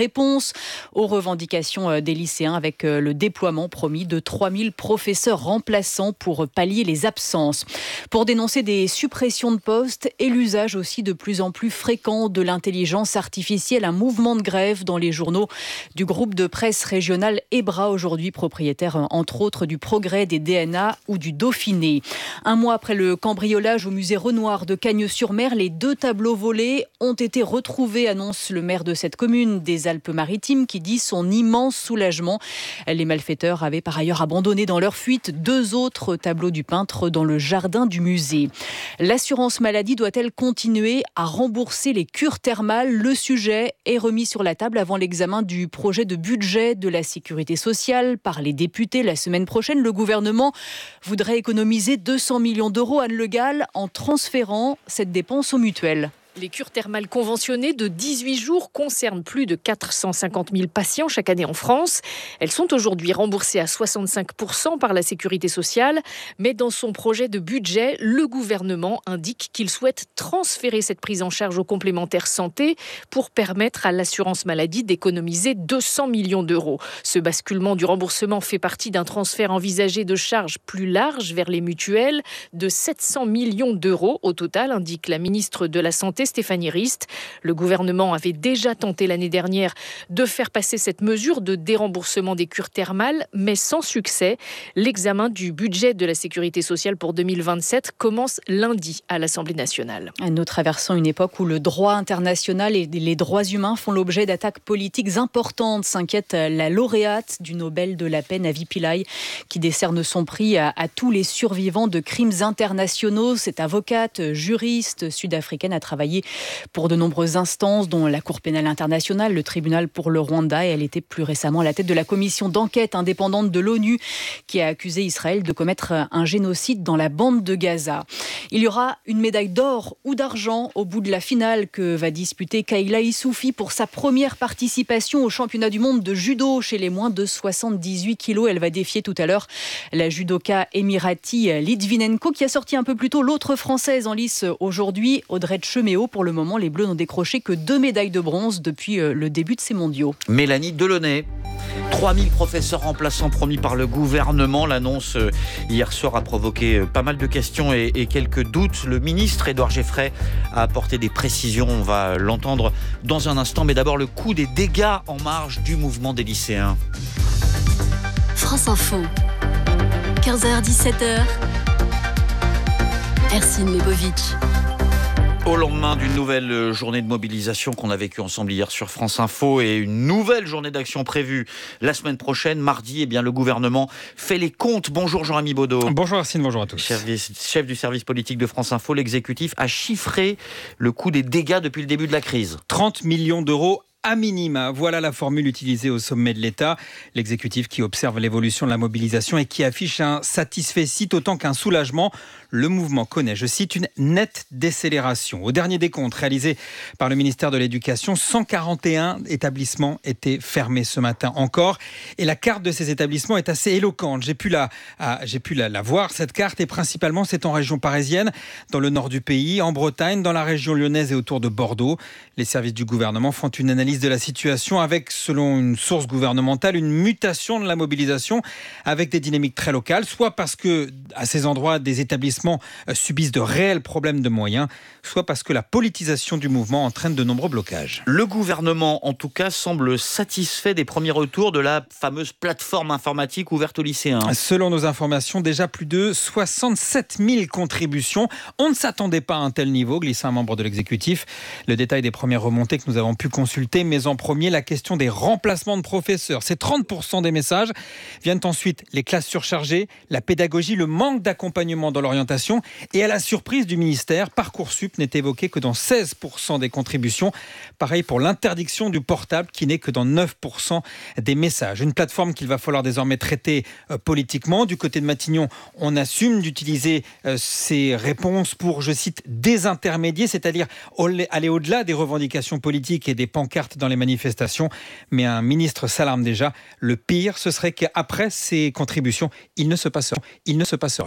réponse aux revendications des lycéens avec le déploiement promis de trois mille professeurs remplaçants pour pallier les absences. Pour dénoncer des suppressions de postes et l'usage aussi de plus en plus fréquent de l'intelligence artificielle, un mouvement de grève dans les journaux du groupe de presse régional EBRA, aujourd'hui propriétaire entre autres du Progrès, des D N A ou du Dauphiné. Un mois après le cambriolage au musée Renoir de Cagnes-sur-Mer, les deux tableaux volés ont été retrouvés, annonce le maire de cette commune des Alpes-Maritimes qui dit son immense soulagement. Les malfaiteurs avaient par ailleurs abandonné dans leur fuite deux autres tableaux du peintre dans le jardin du musée. L'assurance maladie doit-elle continuer à rembourser les cures thermales ? Le sujet est remis sur la table avant l'examen du projet de budget de la sécurité sociale par les députés la semaine prochaine. Le gouvernement voudrait économiser deux cents millions d'euros, Anne Le Gall, en transférant cette dépense aux mutuelles. Les cures thermales conventionnées de dix-huit jours concernent plus de quatre cent cinquante mille patients chaque année en France. Elles sont aujourd'hui remboursées à soixante-cinq pour cent par la sécurité sociale. Mais dans son projet de budget, le gouvernement indique qu'il souhaite transférer cette prise en charge aux complémentaires santé pour permettre à l'assurance maladie d'économiser deux cents millions d'euros. Ce basculement du remboursement fait partie d'un transfert envisagé de charges plus large vers les mutuelles de sept cents millions d'euros au total, indique la ministre de la Santé, Stéphanie Rist. Le gouvernement avait déjà tenté l'année dernière de faire passer cette mesure de déremboursement des cures thermales, mais sans succès. L'examen du budget de la sécurité sociale pour deux mille vingt-sept commence lundi à l'Assemblée nationale. Nous traversons une époque où le droit international et les droits humains font l'objet d'attaques politiques importantes, s'inquiète la lauréate du Nobel de la paix, Navi Pillay, qui décerne son prix à, à tous les survivants de crimes internationaux. Cette avocate, juriste sud-africaine, a travaillé pour de nombreuses instances, dont la Cour pénale internationale, le tribunal pour le Rwanda, et elle était plus récemment à la tête de la commission d'enquête indépendante de l'ONU qui a accusé Israël de commettre un génocide dans la bande de Gaza. Il y aura une médaille d'or ou d'argent au bout de la finale que va disputer Kayla Issoufi pour sa première participation au championnat du monde de judo chez les moins de soixante-dix-huit kilos. Elle va défier tout à l'heure la judoka émirati Litvinenko qui a sorti un peu plus tôt l'autre française en lice aujourd'hui, Audrey Cheméo. Pour le moment, les Bleus n'ont décroché que deux médailles de bronze depuis le début de ces mondiaux. Mélanie Delaunay. trois mille professeurs remplaçants promis par le gouvernement. L'annonce hier soir a provoqué pas mal de questions et, et quelques doutes. Le ministre Édouard Geffray a apporté des précisions. On va l'entendre dans un instant. Mais d'abord, le coût des dégâts en marge du mouvement des lycéens. France Info. quinze heures dix-sept heures. Ercine Lebovitch. Au lendemain d'une nouvelle journée de mobilisation qu'on a vécue ensemble hier sur France Info et une nouvelle journée d'action prévue la semaine prochaine, mardi, eh bien, le gouvernement fait les comptes. Bonjour Jean-Rémy Baudot. Bonjour Arsène, bonjour à tous. Chef, chef du service politique de France Info, l'exécutif a chiffré le coût des dégâts depuis le début de la crise. trente millions d'euros à minima. Voilà la formule utilisée au sommet de l'État. L'exécutif qui observe l'évolution de la mobilisation et qui affiche un satisfecit autant qu'un soulagement. Le mouvement connaît, je cite, une nette décélération. Au dernier décompte réalisé par le ministère de l'Éducation, cent quarante et un établissements étaient fermés ce matin encore. Et la carte de ces établissements est assez éloquente. J'ai pu la, ah, j'ai pu la, la voir, cette carte, et principalement c'est en région parisienne, dans le nord du pays, en Bretagne, dans la région lyonnaise et autour de Bordeaux. Les services du gouvernement font une analyse de la situation avec, selon une source gouvernementale, une mutation de la mobilisation avec des dynamiques très locales, soit parce que à ces endroits des établissements subissent de réels problèmes de moyens, soit parce que la politisation du mouvement entraîne de nombreux blocages. Le gouvernement, en tout cas, semble satisfait des premiers retours de la fameuse plateforme informatique ouverte aux lycéens. Selon nos informations, déjà plus de soixante-sept mille contributions. On ne s'attendait pas à un tel niveau, glisse un membre de l'exécutif. Le détail des premières remontées que nous avons pu consulter, mais en premier, la question des remplacements de professeurs. C'est trente pour cent des messages. Viennent ensuite les classes surchargées, la pédagogie, le manque d'accompagnement dans l'orientation. Et à la surprise du ministère, Parcoursup n'est évoqué que dans seize pour cent des contributions. Pareil pour l'interdiction du portable qui n'est que dans neuf pour cent des messages. Une plateforme qu'il va falloir désormais traiter euh, politiquement. Du côté de Matignon, on assume d'utiliser euh, ces réponses pour, je cite, désintermédier, c'est-à-dire aller au-delà des revendications politiques et des pancartes dans les manifestations. Mais un ministre s'alarme déjà. Le pire, ce serait qu'après ces contributions, il ne se passe, il ne se passe rien.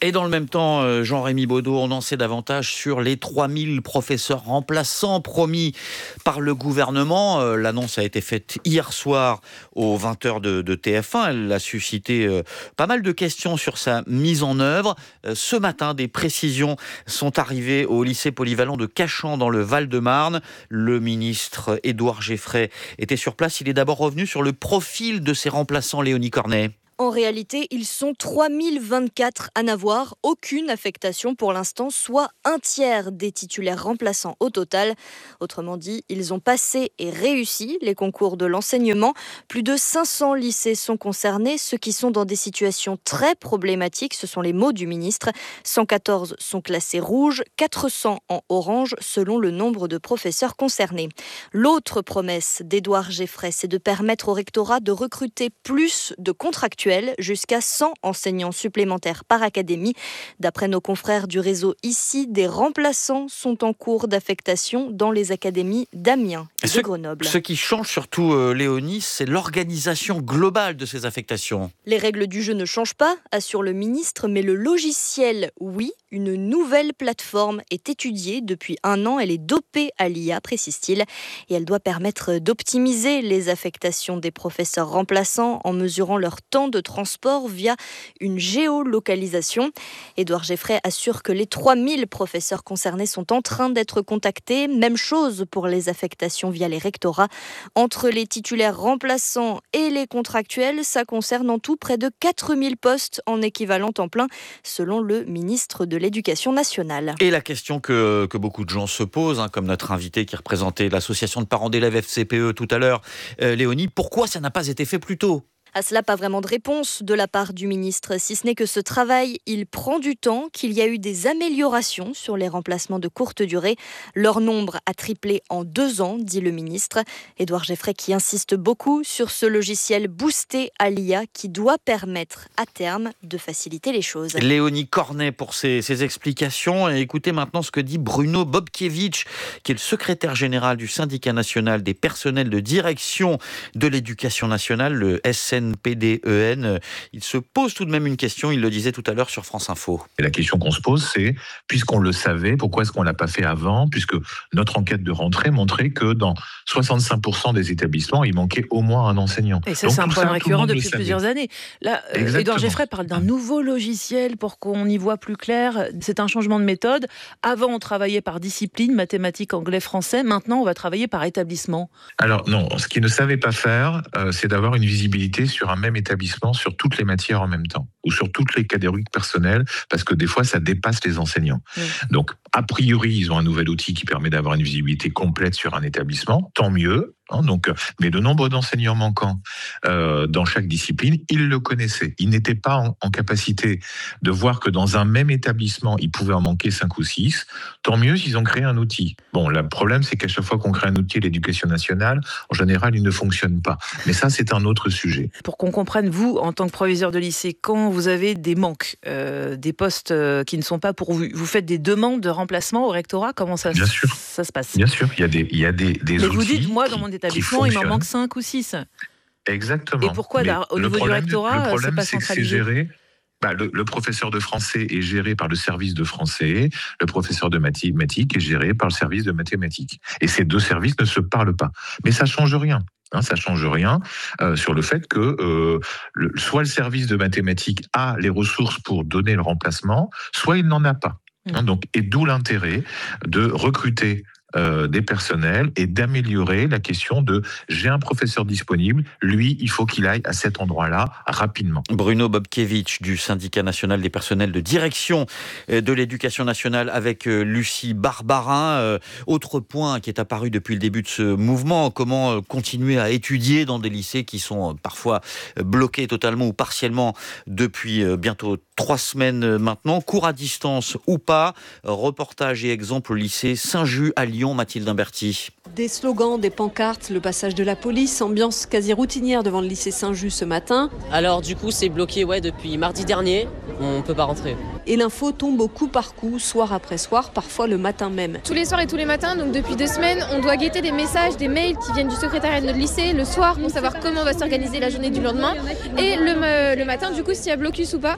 Et dans le même temps, Jean-Rémy Baudot, on en sait davantage sur les trois mille professeurs remplaçants promis par le gouvernement. L'annonce a été faite hier soir aux vingt heures de, de T F un. Elle a suscité euh, pas mal de questions sur sa mise en œuvre. Euh, ce matin, des précisions sont arrivées au lycée polyvalent de Cachan dans le Val-de-Marne. Le ministre Édouard Geffray était sur place. Il est d'abord revenu sur le profil de ses remplaçants, Léonie Cornet. En réalité, ils sont trois mille vingt-quatre à n'avoir aucune affectation pour l'instant, soit un tiers des titulaires remplaçants au total. Autrement dit, ils ont passé et réussi les concours de l'enseignement. Plus de cinq cents lycées sont concernés. Ceux qui sont dans des situations très problématiques, ce sont les mots du ministre. cent quatorze sont classés rouges, quatre cents en orange, selon le nombre de professeurs concernés. L'autre promesse d'Édouard Geffray, c'est de permettre au rectorat de recruter plus de contractuels, jusqu'à cent enseignants supplémentaires par académie. D'après nos confrères du réseau ici, des remplaçants sont en cours d'affectation dans les académies d'Amiens et ce, de Grenoble. Ce qui change surtout, euh, Léonie, c'est l'organisation globale de ces affectations. Les règles du jeu ne changent pas, assure le ministre, mais le logiciel, oui. Une nouvelle plateforme est étudiée depuis un an. Elle est dopée à l'I A, précise-t-il, et elle doit permettre d'optimiser les affectations des professeurs remplaçants en mesurant leur temps de transport via une géolocalisation. Édouard Geffray assure que les trois mille professeurs concernés sont en train d'être contactés. Même chose pour les affectations via les rectorats. Entre les titulaires remplaçants et les contractuels, ça concerne en tout près de quatre mille postes en équivalent temps plein, selon le ministre de l'Éducation nationale. Et la question que, que beaucoup de gens se posent, hein, comme notre invité qui représentait l'association de parents d'élèves F C P E tout à l'heure, euh, Léonie, pourquoi ça n'a pas été fait plus tôt ? À cela, pas vraiment de réponse de la part du ministre, si ce n'est que ce travail, il prend du temps, qu'il y a eu des améliorations sur les remplacements de courte durée. Leur nombre a triplé en deux ans, dit le ministre. Édouard Geffray qui insiste beaucoup sur ce logiciel boosté à l'I A qui doit permettre à terme de faciliter les choses. Léonie Cornet pour ses, ses explications. Et écoutez maintenant ce que dit Bruno Bobkiewicz, qui est le secrétaire général du syndicat national des personnels de direction de l'éducation nationale, le S N P D E N. Il se pose tout de même une question, il le disait tout à l'heure sur France Info. Et la question qu'on se pose, c'est, puisqu'on le savait, pourquoi est-ce qu'on ne l'a pas fait avant ? Puisque notre enquête de rentrée montrait que dans soixante-cinq pour cent des établissements, il manquait au moins un enseignant. Et ça, Donc, c'est un problème récurrent depuis plusieurs années. Là, Exactement. Édouard Geffray parle d'un nouveau logiciel pour qu'on y voit plus clair. C'est un changement de méthode. Avant, on travaillait par discipline, mathématiques, anglais, français. Maintenant, on va travailler par établissement. Alors non, ce qu'ils ne savaient pas faire, euh, c'est d'avoir une visibilité sur un même établissement, sur toutes les matières en même temps, ou sur toutes les catégories personnelles, parce que des fois, ça dépasse les enseignants. Mmh. Donc, a priori, ils ont un nouvel outil qui permet d'avoir une visibilité complète sur un établissement, tant mieux. Hein, donc, mais le nombre d'enseignants manquants euh, dans chaque discipline, ils le connaissaient. Ils n'étaient pas en, en capacité de voir que dans un même établissement, il pouvait en manquer cinq ou six. Tant mieux s'ils ont créé un outil. Bon, le problème, c'est qu'à chaque fois qu'on crée un outil, l'éducation nationale, en général, il ne fonctionne pas. Mais ça, c'est un autre sujet. Pour qu'on comprenne, vous, en tant que proviseur de lycée, quand vous avez des manques, euh, des postes euh, qui ne sont pas pourvus, vous faites des demandes de remplacement au rectorat ? Comment ça, Bien sûr. ça se passe ? Bien sûr, il y a des, il y a des, des Mais outils. Vous dites, moi, dans mon établissement, il m'en manque cinq ou six. Exactement. Et pourquoi, Mais au niveau problème, du rectorat, le problème, c'est pas c'est que c'est centralisé ? géré. Bah, le, le professeur de français est géré par le service de français, le professeur de mathématiques est géré par le service de mathématiques. Et ces deux services ne se parlent pas. Mais ça change rien. Hein, ça change rien euh, sur le fait que euh, le, soit le service de mathématiques a les ressources pour donner le remplacement, soit il n'en a pas. Hein, donc, et d'où l'intérêt de recruter Euh, des personnels et d'améliorer la question de j'ai un professeur disponible, lui, il faut qu'il aille à cet endroit-là rapidement. Bruno Bobkiewicz du syndicat national des personnels de direction de l'éducation nationale avec Lucie Barbarin. Euh, autre point qui est apparu depuis le début de ce mouvement, comment continuer à étudier dans des lycées qui sont parfois bloqués totalement ou partiellement depuis bientôt trois semaines maintenant, cours à distance ou pas. Reportage et exemple au lycée Saint-Just à Lyon. Mathilde Imberti. Des slogans, des pancartes, le passage de la police, ambiance quasi routinière devant le lycée Saint-Just ce matin. Alors du coup c'est bloqué ouais, depuis mardi dernier, on ne peut pas rentrer. Et l'info tombe au coup par coup, soir après soir, parfois le matin même. Tous les soirs et tous les matins, donc depuis deux semaines, on doit guetter des messages, des mails qui viennent du secrétariat de notre lycée le soir pour savoir comment va s'organiser la journée du lendemain. Et le, le matin du coup s'il y a blocus ou pas. Qui dit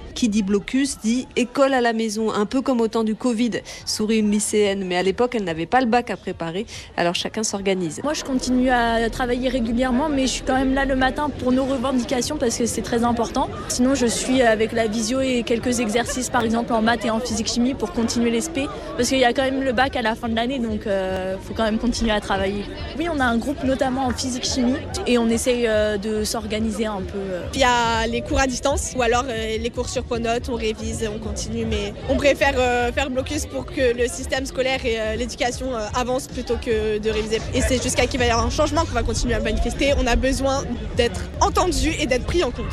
blocus dit école à la maison, un peu comme au temps du Covid, sourit une lycéenne. Mais à l'époque, elle n'avait pas le bac à préparer, alors chacun s'organise. Moi, je continue à travailler régulièrement, mais je suis quand même là le matin pour nos revendications parce que c'est très important. Sinon, je suis avec la visio et quelques exercices, par exemple en maths et en physique-chimie pour continuer l'E S P, parce qu'il y a quand même le bac à la fin de l'année, donc il euh, faut quand même continuer à travailler. Oui, on a un groupe notamment en physique-chimie et on essaye euh, de s'organiser un peu. Euh. Il y a les cours à distance ou alors euh, les cours sur Pronote, on révise, on continue, mais on préfère euh, faire blocus pour que le système scolaire et euh, l'éducation euh, avancent plutôt que de réviser. Et c'est jusqu'à qu'il va y avoir un changement qu'on va continuer à manifester. On a besoin d'être entendus et d'être pris en compte.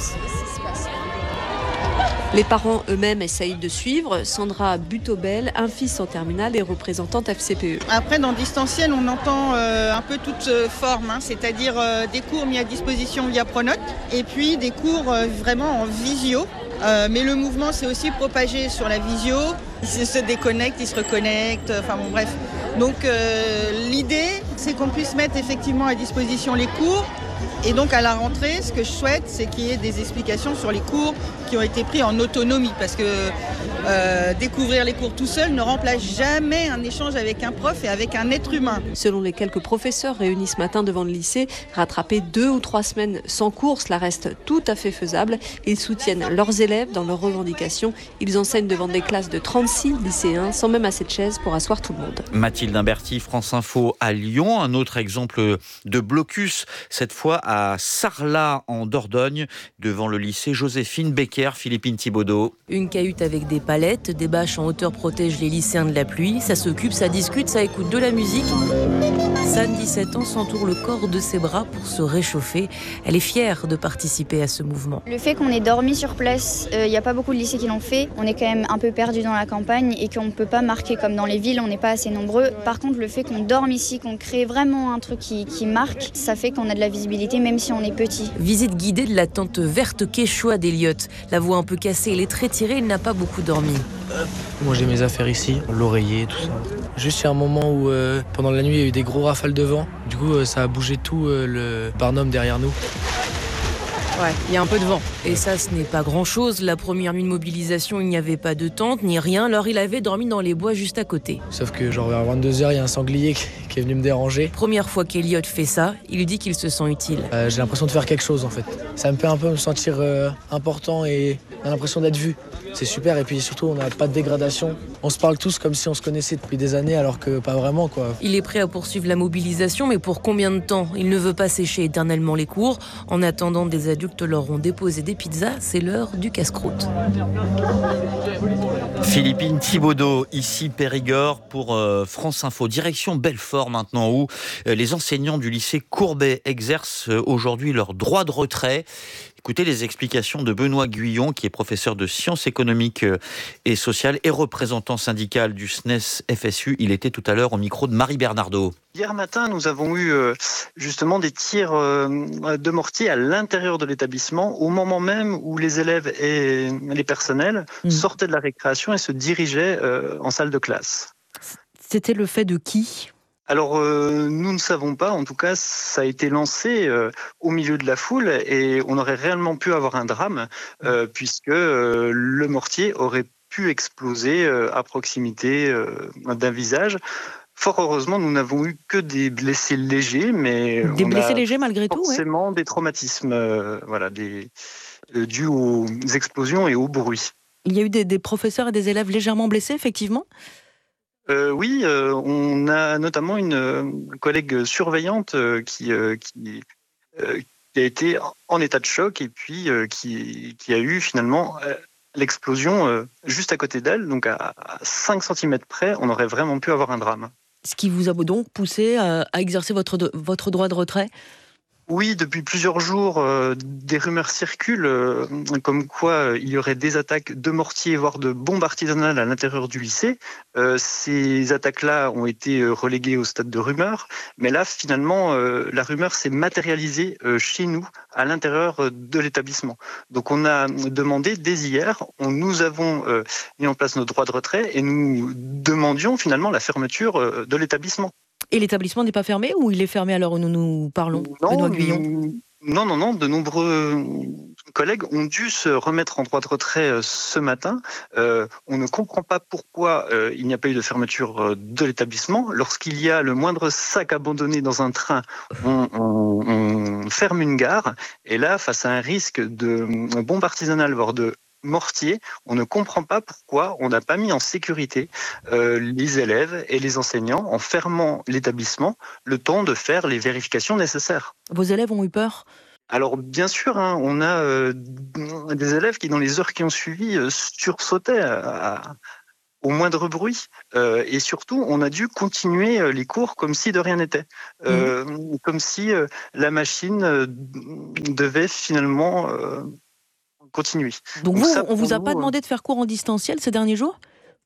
Les parents eux-mêmes essayent de suivre. Sandra Butobel, un fils en terminale et représentante F C P E. Après, dans distanciel, on entend euh, un peu toutes euh, formes, hein, c'est-à-dire euh, des cours mis à disposition via Pronote et puis des cours euh, vraiment en visio. Euh, mais le mouvement s'est aussi propagé sur la visio. Ils se déconnectent, ils se reconnectent, enfin bon bref. Donc euh, l'idée, c'est qu'on puisse mettre effectivement à disposition les cours. Et donc à la rentrée, ce que je souhaite, c'est qu'il y ait des explications sur les cours qui ont été pris en autonomie. Parce que euh, découvrir les cours tout seul ne remplace jamais un échange avec un prof et avec un être humain. Selon les quelques professeurs réunis ce matin devant le lycée, rattraper deux ou trois semaines sans cours, cela reste tout à fait faisable. Ils soutiennent leurs élèves dans leurs revendications. Ils enseignent devant des classes de trente-six lycéens, sans même assez de chaises pour asseoir tout le monde. Mathilde Imberti, France Info à Lyon. Un autre exemple de blocus, cette fois à Sarlat en Dordogne, devant le lycée Joséphine Becker. Philippine Thibaudot. Une cahute avec des palettes, des bâches en hauteur protègent les lycéens de la pluie. Ça s'occupe, ça discute, ça écoute de la musique. San, dix-sept ans, s'entoure le corps de ses bras pour se réchauffer. Elle est fière de participer à ce mouvement. Le fait qu'on ait dormi sur place, il euh, n'y a pas beaucoup de lycées qui l'ont fait. On est quand même un peu perdu dans la campagne et qu'on ne peut pas marquer comme dans les villes, on n'est pas assez nombreux. Par contre, le fait qu'on dorme ici, qu'on crée vraiment un truc qui, qui marque, ça fait qu'on a de la visibilité même si on est petit. Visite guidée de la tente verte Quechua d'Eliott. La voix un peu cassée et les traits tirés, il n'a pas beaucoup dormi. Moi j'ai mes affaires ici, l'oreiller, tout ça. Juste il y a un moment où euh, pendant la nuit il y a eu des gros rafales de vent. Du coup euh, ça a bougé tout euh, le barnum derrière nous. Ouais, il y a un peu de vent. Et ça, ce n'est pas grand-chose. La première nuit de mobilisation, il n'y avait pas de tente, ni rien. Alors il avait dormi dans les bois juste à côté. Sauf que genre vers vingt-deux heures, il y a un sanglier qui est venu me déranger. Première fois qu'Eliott fait ça, il lui dit qu'il se sent utile. Euh, j'ai l'impression de faire quelque chose en fait. Ça me fait un peu me sentir euh, important et on a l'impression d'être vu. C'est super et puis surtout on n'a pas de dégradation. On se parle tous comme si on se connaissait depuis des années alors que pas vraiment quoi. Il est prêt à poursuivre la mobilisation mais pour combien de temps? Il ne veut pas sécher éternellement les cours. En attendant, des adultes leur ont déposé des pizzas. C'est l'heure du casse-croûte. Philippine Thibaudot, ici Périgord pour euh, France Info. Direction Belfort maintenant où euh, les enseignants du lycée Courbet exercent euh, aujourd'hui leur droit de retrait. Écoutez les explications de Benoît Guyon, qui est professeur de sciences économiques et sociales et représentant syndical du S N E S F S U. Il était tout à l'heure au micro de Marie Bernardo. Hier matin, nous avons eu euh, justement des tirs euh, de mortier à l'intérieur de l'établissement, au moment même où les élèves et les personnels mmh. sortaient de la récréation et se dirigeaient euh, en salle de classe. C'était le fait de qui ? Alors, euh, nous ne savons pas. En tout cas, ça a été lancé euh, au milieu de la foule et on aurait réellement pu avoir un drame euh, puisque euh, le mortier aurait pu exploser euh, à proximité euh, d'un visage. Fort heureusement, nous n'avons eu que des blessés légers, mais des on blessés a légers malgré tout, forcément ouais. des traumatismes, euh, voilà, des euh, dus aux explosions et au bruit. Il y a eu des, des professeurs et des élèves légèrement blessés, effectivement. Euh, oui, euh, on a notamment une euh, collègue surveillante euh, qui, euh, qui, euh, qui a été en état de choc et puis euh, qui, qui a eu finalement euh, l'explosion euh, juste à côté d'elle, donc à, à cinq centimètres près, on aurait vraiment pu avoir un drame. Ce qui vous a donc poussé à, à exercer votre, votre droit de retrait ? Oui, depuis plusieurs jours, euh, des rumeurs circulent euh, comme quoi euh, il y aurait des attaques de mortiers, voire de bombes artisanales à l'intérieur du lycée. Euh, ces attaques-là ont été euh, reléguées au stade de rumeurs, mais là, finalement, euh, la rumeur s'est matérialisée euh, chez nous, à l'intérieur euh, de l'établissement. Donc on a demandé dès hier, on, nous avons euh, mis en place notre droit de retrait et nous demandions finalement la fermeture euh, de l'établissement. Et l'établissement n'est pas fermé ou il est fermé à l'heure où nous nous parlons, non, Benoît Guyon ? Non, non, non. De nombreux collègues ont dû se remettre en droit de retrait ce matin. Euh, on ne comprend pas pourquoi euh, il n'y a pas eu de fermeture de l'établissement. Lorsqu'il y a le moindre sac abandonné dans un train, on, on, on ferme une gare. Et là, face à un risque de bombe artisanale, voire de mortier, on ne comprend pas pourquoi on n'a pas mis en sécurité euh, les élèves et les enseignants en fermant l'établissement le temps de faire les vérifications nécessaires. Vos élèves ont eu peur ? Alors bien sûr, hein, on a euh, des élèves qui, dans les heures qui ont suivi, euh, sursautaient à, à, au moindre bruit. Euh, et surtout, on a dû continuer les cours comme si de rien n'était. Euh, mmh. Comme si euh, la machine euh, devait finalement... Euh, continuer. Donc, Donc vous, ça, on vous a nous, pas demandé de faire cours en distanciel ces derniers jours ?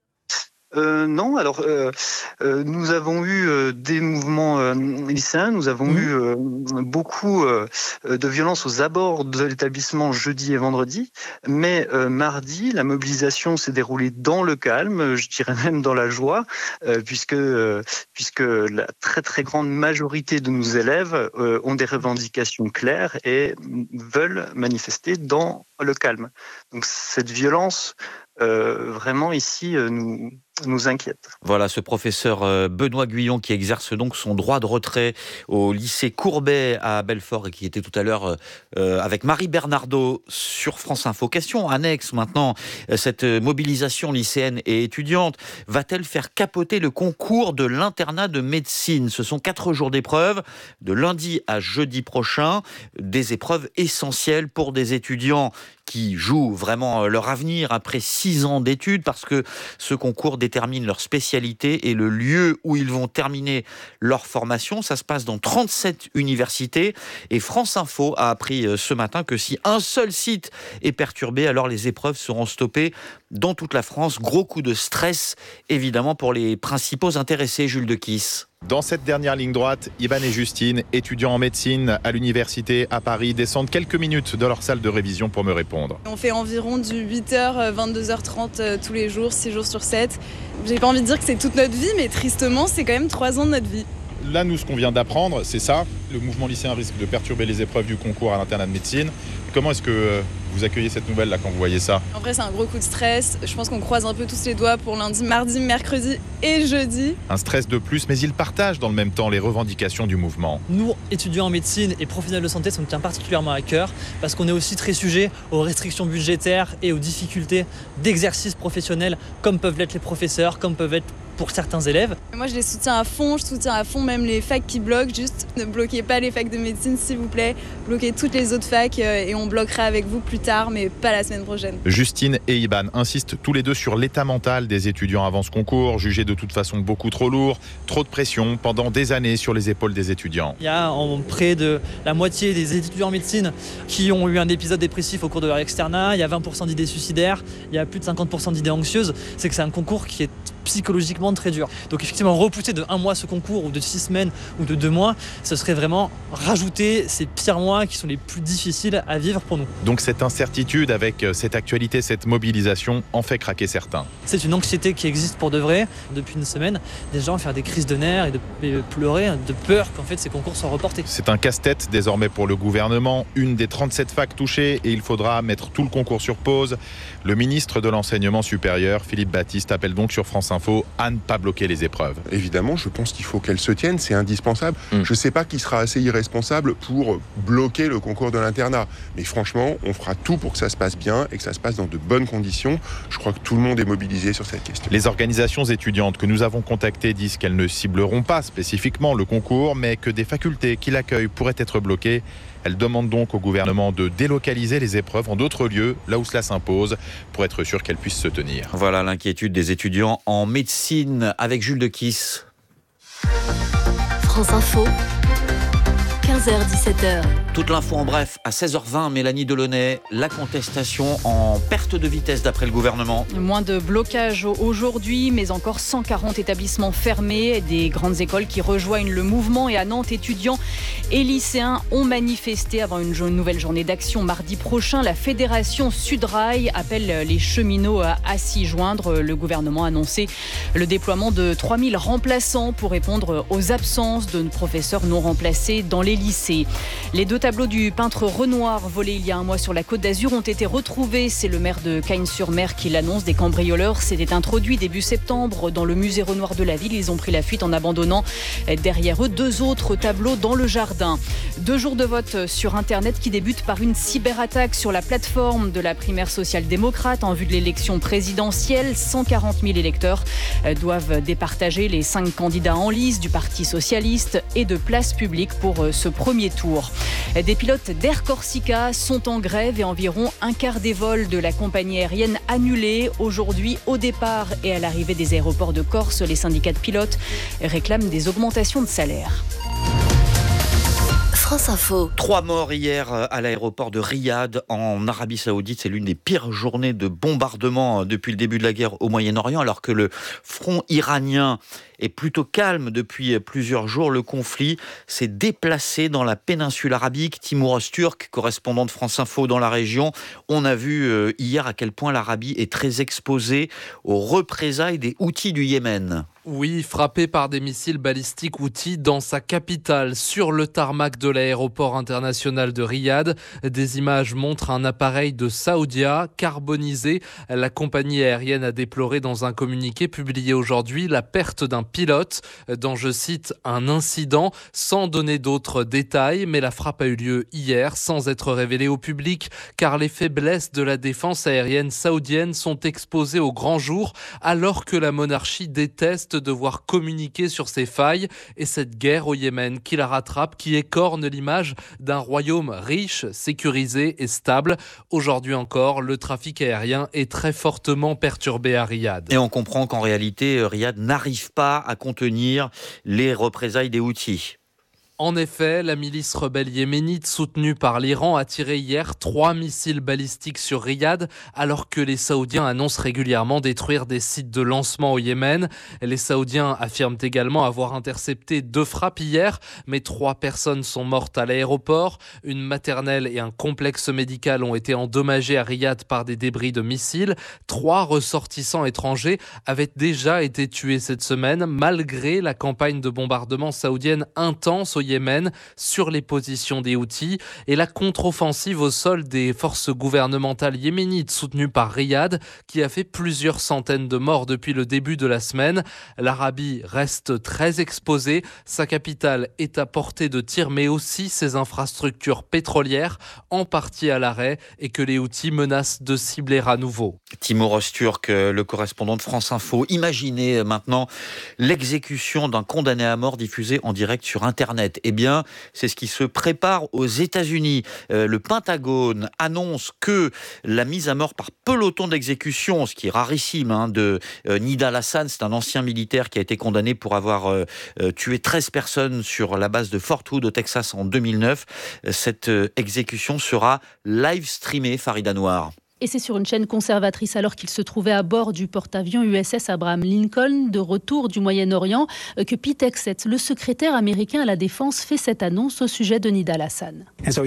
Euh, non, alors euh, euh, nous avons eu euh, des mouvements euh, lycéens, nous avons mmh. eu euh, beaucoup euh, de violences aux abords de l'établissement jeudi et vendredi, mais euh, mardi, la mobilisation s'est déroulée dans le calme, je dirais même dans la joie, euh, puisque, euh, puisque la très très grande majorité de nos élèves euh, ont des revendications claires et veulent manifester dans le calme. Donc cette violence, euh, vraiment ici, euh, nous... nous inquiète. Voilà ce professeur Benoît Guyon qui exerce donc son droit de retrait au lycée Courbet à Belfort et qui était tout à l'heure euh, avec Marie Bernardo sur France Info. Question annexe maintenant, cette mobilisation lycéenne et étudiante va-t-elle faire capoter le concours de l'internat de médecine ? Ce sont quatre jours d'épreuves, de lundi à jeudi prochain, des épreuves essentielles pour des étudiants qui jouent vraiment leur avenir après six ans d'études, parce que ce concours détermine leur spécialité et le lieu où ils vont terminer leur formation. Ça se passe dans trente-sept universités et France Info a appris ce matin que si un seul site est perturbé, alors les épreuves seront stoppées dans toute la France. Gros coup de stress, évidemment, pour les principaux intéressés. Jules Dequisse. Dans cette dernière ligne droite, Ivan et Justine, étudiants en médecine à l'université à Paris, descendent quelques minutes de leur salle de révision pour me répondre. On fait environ du huit heures, vingt-deux heures trente tous les jours, six jours sur sept. J'ai pas envie de dire que c'est toute notre vie, mais tristement, c'est quand même trois ans de notre vie. Là, nous, ce qu'on vient d'apprendre, c'est ça. Le mouvement lycéen risque de perturber les épreuves du concours à l'internat de médecine. Comment est-ce que vous accueillez cette nouvelle là quand vous voyez ça ? En vrai, c'est un gros coup de stress. Je pense qu'on croise un peu tous les doigts pour lundi, mardi, mercredi et jeudi. Un stress de plus, mais ils partagent dans le même temps les revendications du mouvement. Nous, étudiants en médecine et professionnels de santé, ça nous tient particulièrement à cœur parce qu'on est aussi très sujet aux restrictions budgétaires et aux difficultés d'exercice professionnel, comme peuvent l'être les professeurs, comme peuvent être pour certains élèves. Moi, je les soutiens à fond, je soutiens à fond même les facs qui bloquent. Juste ne bloquez pas les facs de médecine, s'il vous plaît. Bloquez toutes les autres facs et on bloquera avec vous plus tard, mais pas la semaine prochaine. Justine et Iban insistent tous les deux sur l'état mental des étudiants avant ce concours, jugé de toute façon beaucoup trop lourd, trop de pression pendant des années sur les épaules des étudiants. Il y a en près de la moitié des étudiants en médecine qui ont eu un épisode dépressif au cours de leur externat. Il y a vingt pour cent d'idées suicidaires, il y a plus de cinquante pour cent d'idées anxieuses. C'est que c'est un concours qui est psychologiquement très dur. Donc effectivement, repousser de un mois ce concours ou de six semaines ou de deux mois, ce serait vraiment rajouter ces pires mois qui sont les plus difficiles à vivre pour nous. Donc cette incertitude avec cette actualité, cette mobilisation en fait craquer certains. C'est une anxiété qui existe pour de vrai. Depuis une semaine, des gens faire des crises de nerfs et de, et de pleurer, de peur qu'en fait ces concours soient reportés. C'est un casse-tête désormais pour le gouvernement. Une des trente-sept facs touchées et il faudra mettre tout le concours sur pause. Le ministre de l'Enseignement supérieur, Philippe Baptiste, appelle donc sur France Info à ne pas bloquer les épreuves. Évidemment, je pense qu'il faut qu'elles se tiennent, c'est indispensable. Mmh. Je ne sais pas qui sera assez irresponsable pour bloquer le concours de l'internat. Mais franchement, on fera tout pour que ça se passe bien et que ça se passe dans de bonnes conditions. Je crois que tout le monde est mobilisé sur cette question. Les organisations étudiantes que nous avons contactées disent qu'elles ne cibleront pas spécifiquement le concours, mais que des facultés qui l'accueillent pourraient être bloquées. Elle demande donc au gouvernement de délocaliser les épreuves en d'autres lieux, là où cela s'impose, pour être sûr qu'elles puissent se tenir. Voilà l'inquiétude des étudiants en médecine avec Jules Dequisse. France Info, quinze heures dix-sept heures. Toute l'info en bref, à seize heures vingt, Mélanie Delaunay, la contestation en perte de vitesse d'après le gouvernement. Moins de blocage aujourd'hui, mais encore cent quarante établissements fermés, des grandes écoles qui rejoignent le mouvement. Et à Nantes, étudiants et lycéens ont manifesté avant une nouvelle journée d'action mardi prochain. La fédération Sudrail appelle les cheminots à s'y joindre. Le gouvernement a annoncé le déploiement de trois mille remplaçants pour répondre aux absences de professeurs non remplacés dans les lycées. Les deux tableaux du peintre Renoir volés il y a un mois sur la Côte d'Azur ont été retrouvés. C'est le maire de Cagnes-sur-Mer qui l'annonce. Des cambrioleurs s'étaient introduits début septembre dans le musée Renoir de la ville. Ils ont pris la fuite en abandonnant derrière eux deux autres tableaux dans le jardin. Deux jours de vote sur Internet qui débutent par une cyberattaque sur la plateforme de la primaire social-démocrate en vue de l'élection présidentielle. cent quarante mille électeurs doivent départager les cinq candidats en lice du Parti socialiste et de Place publique pour ce premier tour. Des pilotes d'Air Corsica sont en grève et environ un quart des vols de la compagnie aérienne annulés. Aujourd'hui, au départ et à l'arrivée des aéroports de Corse, les syndicats de pilotes réclament des augmentations de salaire. France Info. Trois morts hier à l'aéroport de Riyad en Arabie Saoudite. C'est l'une des pires journées de bombardement depuis le début de la guerre au Moyen-Orient, alors que le front iranien est plutôt calme depuis plusieurs jours. Le conflit s'est déplacé dans la péninsule arabique. Timour Öztürk, correspondant de France Info dans la région, on a vu hier à quel point l'Arabie est très exposée aux représailles des Houthis du Yémen. Oui, frappé par des missiles balistiques Houthis dans sa capitale, sur le tarmac de l'aéroport international de Riyad. Des images montrent un appareil de Saoudia carbonisé. La compagnie aérienne a déploré dans un communiqué publié aujourd'hui la perte d'un pilote dans, je cite, un incident, sans donner d'autres détails. Mais la frappe a eu lieu hier sans être révélée au public, car les faiblesses de la défense aérienne saoudienne sont exposées au grand jour, alors que la monarchie déteste devoir communiquer sur ses failles et cette guerre au Yémen qui la rattrape, qui écorne l'image d'un royaume riche, sécurisé et stable. Aujourd'hui encore, le trafic aérien est très fortement perturbé à Riyad. Et on comprend qu'en réalité, Riyad n'arrive pas à contenir les représailles des Houthis. En effet, la milice rebelle yéménite soutenue par l'Iran a tiré hier trois missiles balistiques sur Riyad, alors que les Saoudiens annoncent régulièrement détruire des sites de lancement au Yémen. Les Saoudiens affirment également avoir intercepté deux frappes hier, mais trois personnes sont mortes à l'aéroport. Une maternelle et un complexe médical ont été endommagés à Riyad par des débris de missiles. Trois ressortissants étrangers avaient déjà été tués cette semaine, malgré la campagne de bombardement saoudienne intense au Yémen sur les positions des Houthis et la contre-offensive au sol des forces gouvernementales yéménites soutenues par Riyad qui a fait plusieurs centaines de morts depuis le début de la semaine. L'Arabie reste très exposée, sa capitale est à portée de tir mais aussi ses infrastructures pétrolières en partie à l'arrêt et que les Houthis menacent de cibler à nouveau. Timour Öztürk, le correspondant de France Info. Imaginez maintenant l'exécution d'un condamné à mort diffusé en direct sur Internet. Eh bien, c'est ce qui se prépare aux États-Unis. Euh, le Pentagone annonce que la mise à mort par peloton d'exécution, ce qui est rarissime, hein, de euh, Nidal Hassan, c'est un ancien militaire qui a été condamné pour avoir euh, euh, tué treize personnes sur la base de Fort Hood au Texas en deux mille neuf. Cette euh, exécution sera live streamée, Farid Anwar. Et c'est sur une chaîne conservatrice alors qu'il se trouvait à bord du porte-avions U S S Abraham Lincoln, de retour du Moyen-Orient, que Pete Hegseth, le secrétaire américain à la Défense, fait cette annonce au sujet de Nidal Hassan.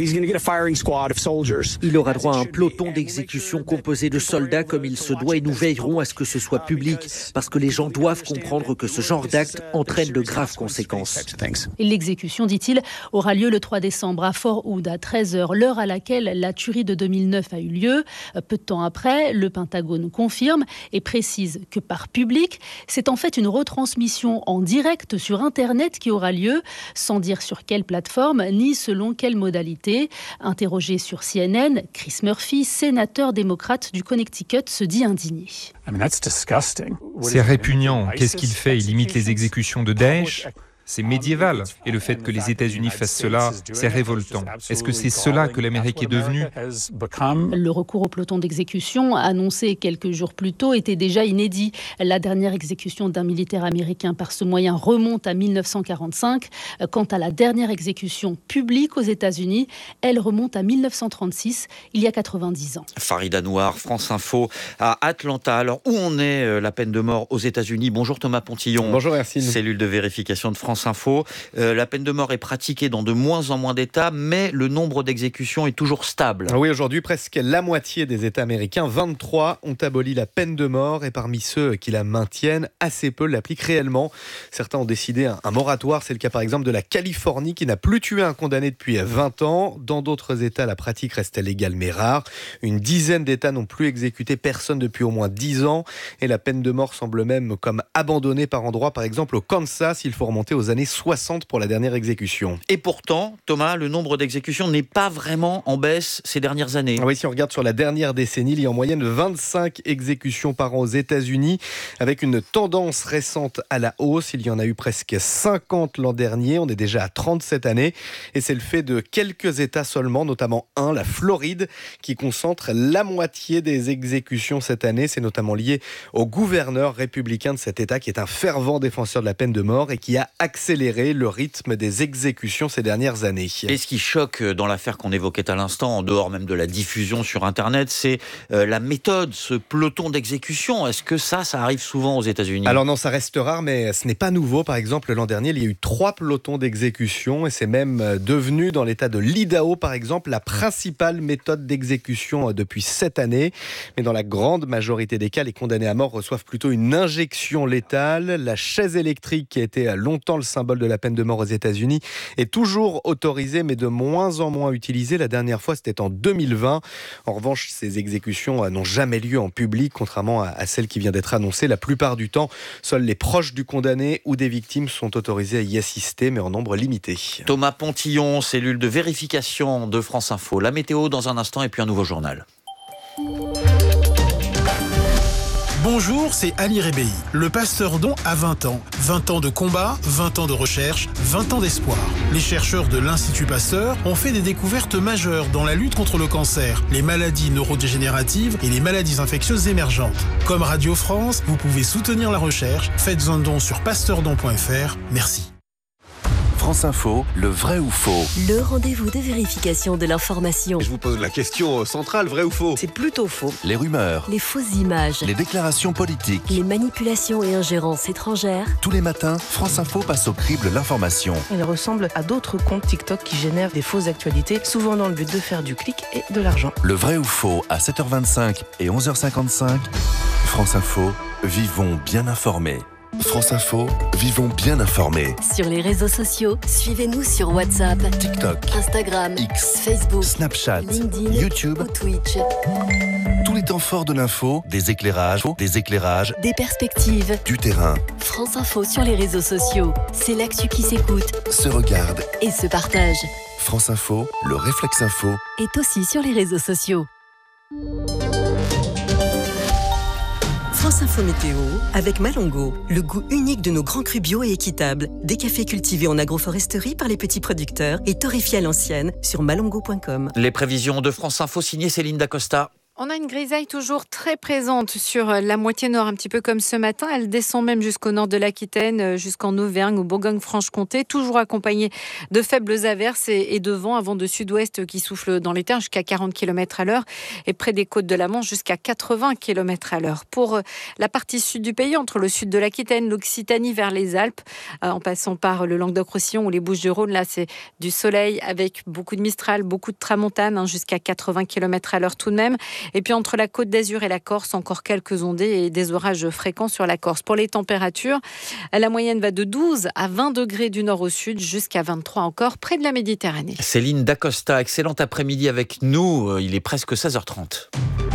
Il aura droit à un peloton d'exécution composé de soldats comme il se doit et nous veillerons à ce que ce soit public parce que les gens doivent comprendre que ce genre d'acte entraîne de graves conséquences. Et l'exécution, dit-il, aura lieu le trois décembre à Fort Hood à treize heures, l'heure à laquelle la tuerie de deux mille neuf a eu lieu. Peu de temps après, le Pentagone confirme et précise que par public, c'est en fait une retransmission en direct sur Internet qui aura lieu, sans dire sur quelle plateforme ni selon quelle modalité. Interrogé sur C N N, Chris Murphy, sénateur démocrate du Connecticut, se dit indigné. C'est répugnant. Qu'est-ce qu'il fait? Il imite les exécutions de Daesh? C'est médiéval. Et le fait que les États-Unis fassent cela, c'est révoltant. Est-ce que c'est cela que l'Amérique est devenue? Le recours au peloton d'exécution, annoncé quelques jours plus tôt, était déjà inédit. La dernière exécution d'un militaire américain par ce moyen remonte à mille neuf cent quarante-cinq. Quant à la dernière exécution publique aux États-Unis, elle remonte à mille neuf cent trente-six, il y a quatre-vingt-dix ans. Farid Anwar, France Info, à Atlanta. Alors, où en est la peine de mort aux États-Unis? Bonjour Thomas Pontillon. Bonjour Hercine. Cellule de vérification de France France Info. Euh, la peine de mort est pratiquée dans de moins en moins d'États, mais le nombre d'exécutions est toujours stable. Oui, aujourd'hui, presque la moitié des États américains, vingt-trois, ont aboli la peine de mort et parmi ceux qui la maintiennent, assez peu l'appliquent réellement. Certains ont décidé un, un moratoire. C'est le cas par exemple de la Californie qui n'a plus tué un condamné depuis vingt ans. Dans d'autres États, la pratique reste légale mais rare. Une dizaine d'États n'ont plus exécuté personne depuis au moins dix ans et la peine de mort semble même comme abandonnée par endroits. Par exemple au Kansas, il faut remonter aux années soixante pour la dernière exécution. Et pourtant, Thomas, le nombre d'exécutions n'est pas vraiment en baisse ces dernières années. Oui, si on regarde sur la dernière décennie, il y a en moyenne vingt-cinq exécutions par an aux États-Unis, avec une tendance récente à la hausse. Il y en a eu presque cinquante l'an dernier. On est déjà à trente cette année. Et c'est le fait de quelques États seulement, notamment un, la Floride, qui concentre la moitié des exécutions cette année. C'est notamment lié au gouverneur républicain de cet État, qui est un fervent défenseur de la peine de mort et qui a accéléré le rythme des exécutions ces dernières années. Et ce qui choque dans l'affaire qu'on évoquait à l'instant, en dehors même de la diffusion sur Internet, c'est euh, la méthode, ce peloton d'exécution. Est-ce que ça, ça arrive souvent aux États-Unis ? Alors non, ça reste rare, mais ce n'est pas nouveau. Par exemple, l'an dernier, il y a eu trois pelotons d'exécution et c'est même devenu, dans l'État de l'Idaho, par exemple, la principale méthode d'exécution depuis cette année. Mais dans la grande majorité des cas, les condamnés à mort reçoivent plutôt une injection létale. La chaise électrique, qui a été longtemps le symbole de la peine de mort aux États-Unis, est toujours autorisée, mais de moins en moins utilisée. La dernière fois, c'était en deux mille vingt. En revanche, ces exécutions n'ont jamais lieu en public, contrairement à celle qui vient d'être annoncée. La plupart du temps, seuls les proches du condamné ou des victimes sont autorisés à y assister, mais en nombre limité. Thomas Pontillon, cellule de vérification de France Info. La météo dans un instant et puis un nouveau journal. Bonjour, c'est Ali Rebéi. Le pasteur Don a vingt ans. vingt ans de combat, vingt ans de recherche, vingt ans d'espoir. Les chercheurs de l'Institut Pasteur ont fait des découvertes majeures dans la lutte contre le cancer, les maladies neurodégénératives et les maladies infectieuses émergentes. Comme Radio France, vous pouvez soutenir la recherche. Faites un don sur pasteurdon point f r. Merci. France Info, le vrai ou faux. Le rendez-vous de vérification de l'information. Je vous pose la question centrale, vrai ou faux? C'est plutôt faux. Les rumeurs. Les fausses images. Les déclarations politiques. Les manipulations et ingérences étrangères. Tous les matins, France Info passe au crible l'information. Elle ressemble à d'autres comptes TikTok qui génèrent des fausses actualités, souvent dans le but de faire du clic et de l'argent. Le vrai ou faux, à sept heures vingt-cinq et onze heures cinquante-cinq. France Info, vivons bien informés. France Info, vivons bien informés. Sur les réseaux sociaux, suivez-nous sur WhatsApp, TikTok, Instagram, X, Facebook, Snapchat, LinkedIn, YouTube ou Twitch. Tous les temps forts de l'info, des éclairages, des éclairages, des perspectives, du terrain. France Info sur les réseaux sociaux, c'est l'actu qui s'écoute, se regarde et se partage. France Info, le réflexe info, est aussi sur les réseaux sociaux. France Info Météo, avec Malongo, le goût unique de nos grands crus bio et équitables. Des cafés cultivés en agroforesterie par les petits producteurs et torréfiés à l'ancienne sur malongo point com. Les prévisions de France Info signées Céline Dacosta. On a une grisaille toujours très présente sur la moitié nord, un petit peu comme ce matin. Elle descend même jusqu'au nord de l'Aquitaine, jusqu'en Auvergne ou Bourgogne-Franche-Comté, toujours accompagnée de faibles averses et de vents, un vent de sud-ouest qui souffle dans les terres jusqu'à quarante kilomètres à l'heure et près des côtes de la Manche jusqu'à quatre-vingts kilomètres à l'heure. Pour la partie sud du pays, entre le sud de l'Aquitaine, l'Occitanie vers les Alpes, en passant par le Languedoc-Roussillon ou les Bouches-du-Rhône, là c'est du soleil avec beaucoup de Mistral, beaucoup de tramontane, hein, jusqu'à quatre-vingts kilomètres à l'heure tout de même. Et puis entre la Côte d'Azur et la Corse, encore quelques ondées et des orages fréquents sur la Corse. Pour les températures, la moyenne va de douze à vingt degrés du nord au sud, jusqu'à vingt-trois encore près de la Méditerranée. Céline Dacosta, excellent après-midi avec nous. Il est presque seize heures trente.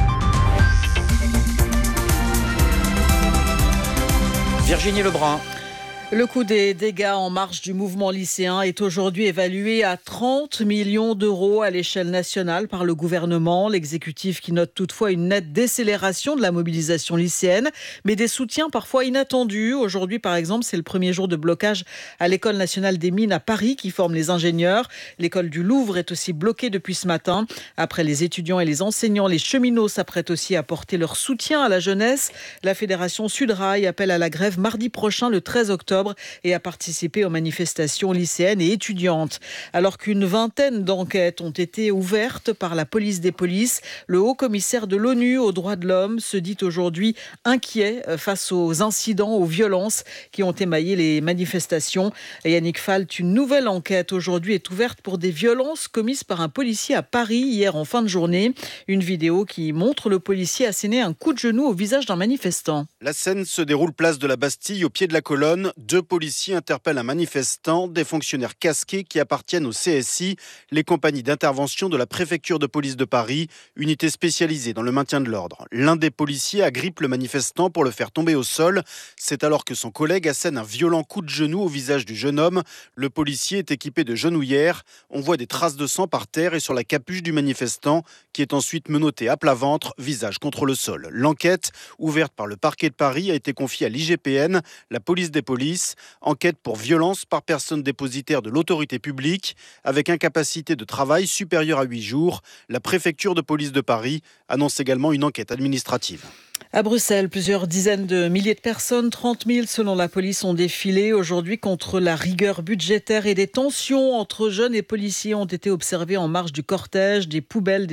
Virginie Lebrun. Le coût des dégâts en marge du mouvement lycéen est aujourd'hui évalué à trente millions d'euros à l'échelle nationale par le gouvernement. L'exécutif qui note toutefois une nette décélération de la mobilisation lycéenne, mais des soutiens parfois inattendus. Aujourd'hui, par exemple, c'est le premier jour de blocage à l'École nationale des mines à Paris qui forme les ingénieurs. L'école du Louvre est aussi bloquée depuis ce matin. Après les étudiants et les enseignants, les cheminots s'apprêtent aussi à apporter leur soutien à la jeunesse. La fédération Sudrail appelle à la grève mardi prochain, le treize octobre. octobre et a participé aux manifestations lycéennes et étudiantes. Alors qu'une vingtaine d'enquêtes ont été ouvertes par la police des polices, le haut-commissaire de l'ONU aux droits de l'homme se dit aujourd'hui inquiet face aux incidents, aux violences qui ont émaillé les manifestations. Et Yannick Falt, une nouvelle enquête aujourd'hui est ouverte pour des violences commises par un policier à Paris hier en fin de journée. Une vidéo qui montre le policier asséner un coup de genou au visage d'un manifestant. La scène se déroule place de la Bastille, au pied de la colonne. Deux policiers interpellent un manifestant, des fonctionnaires casqués qui appartiennent au C S I, les compagnies d'intervention de la préfecture de police de Paris, unité spécialisée dans le maintien de l'ordre. L'un des policiers agrippe le manifestant pour le faire tomber au sol. C'est alors que son collègue assène un violent coup de genou au visage du jeune homme. Le policier est équipé de genouillères. On voit des traces de sang par terre et sur la capuche du manifestant, qui est ensuite menotté à plat ventre, visage contre le sol. L'enquête, ouverte par le parquet de Paris, a été confiée à l'I G P N, la police des polices. Enquête pour violence par personne dépositaire de l'autorité publique, avec incapacité de travail supérieure à huit jours. La préfecture de police de Paris annonce également une enquête administrative. À Bruxelles, plusieurs dizaines de milliers de personnes, trente mille selon la police, ont défilé aujourd'hui contre la rigueur budgétaire et des tensions entre jeunes et policiers ont été observées en marge du cortège. Des poubelles,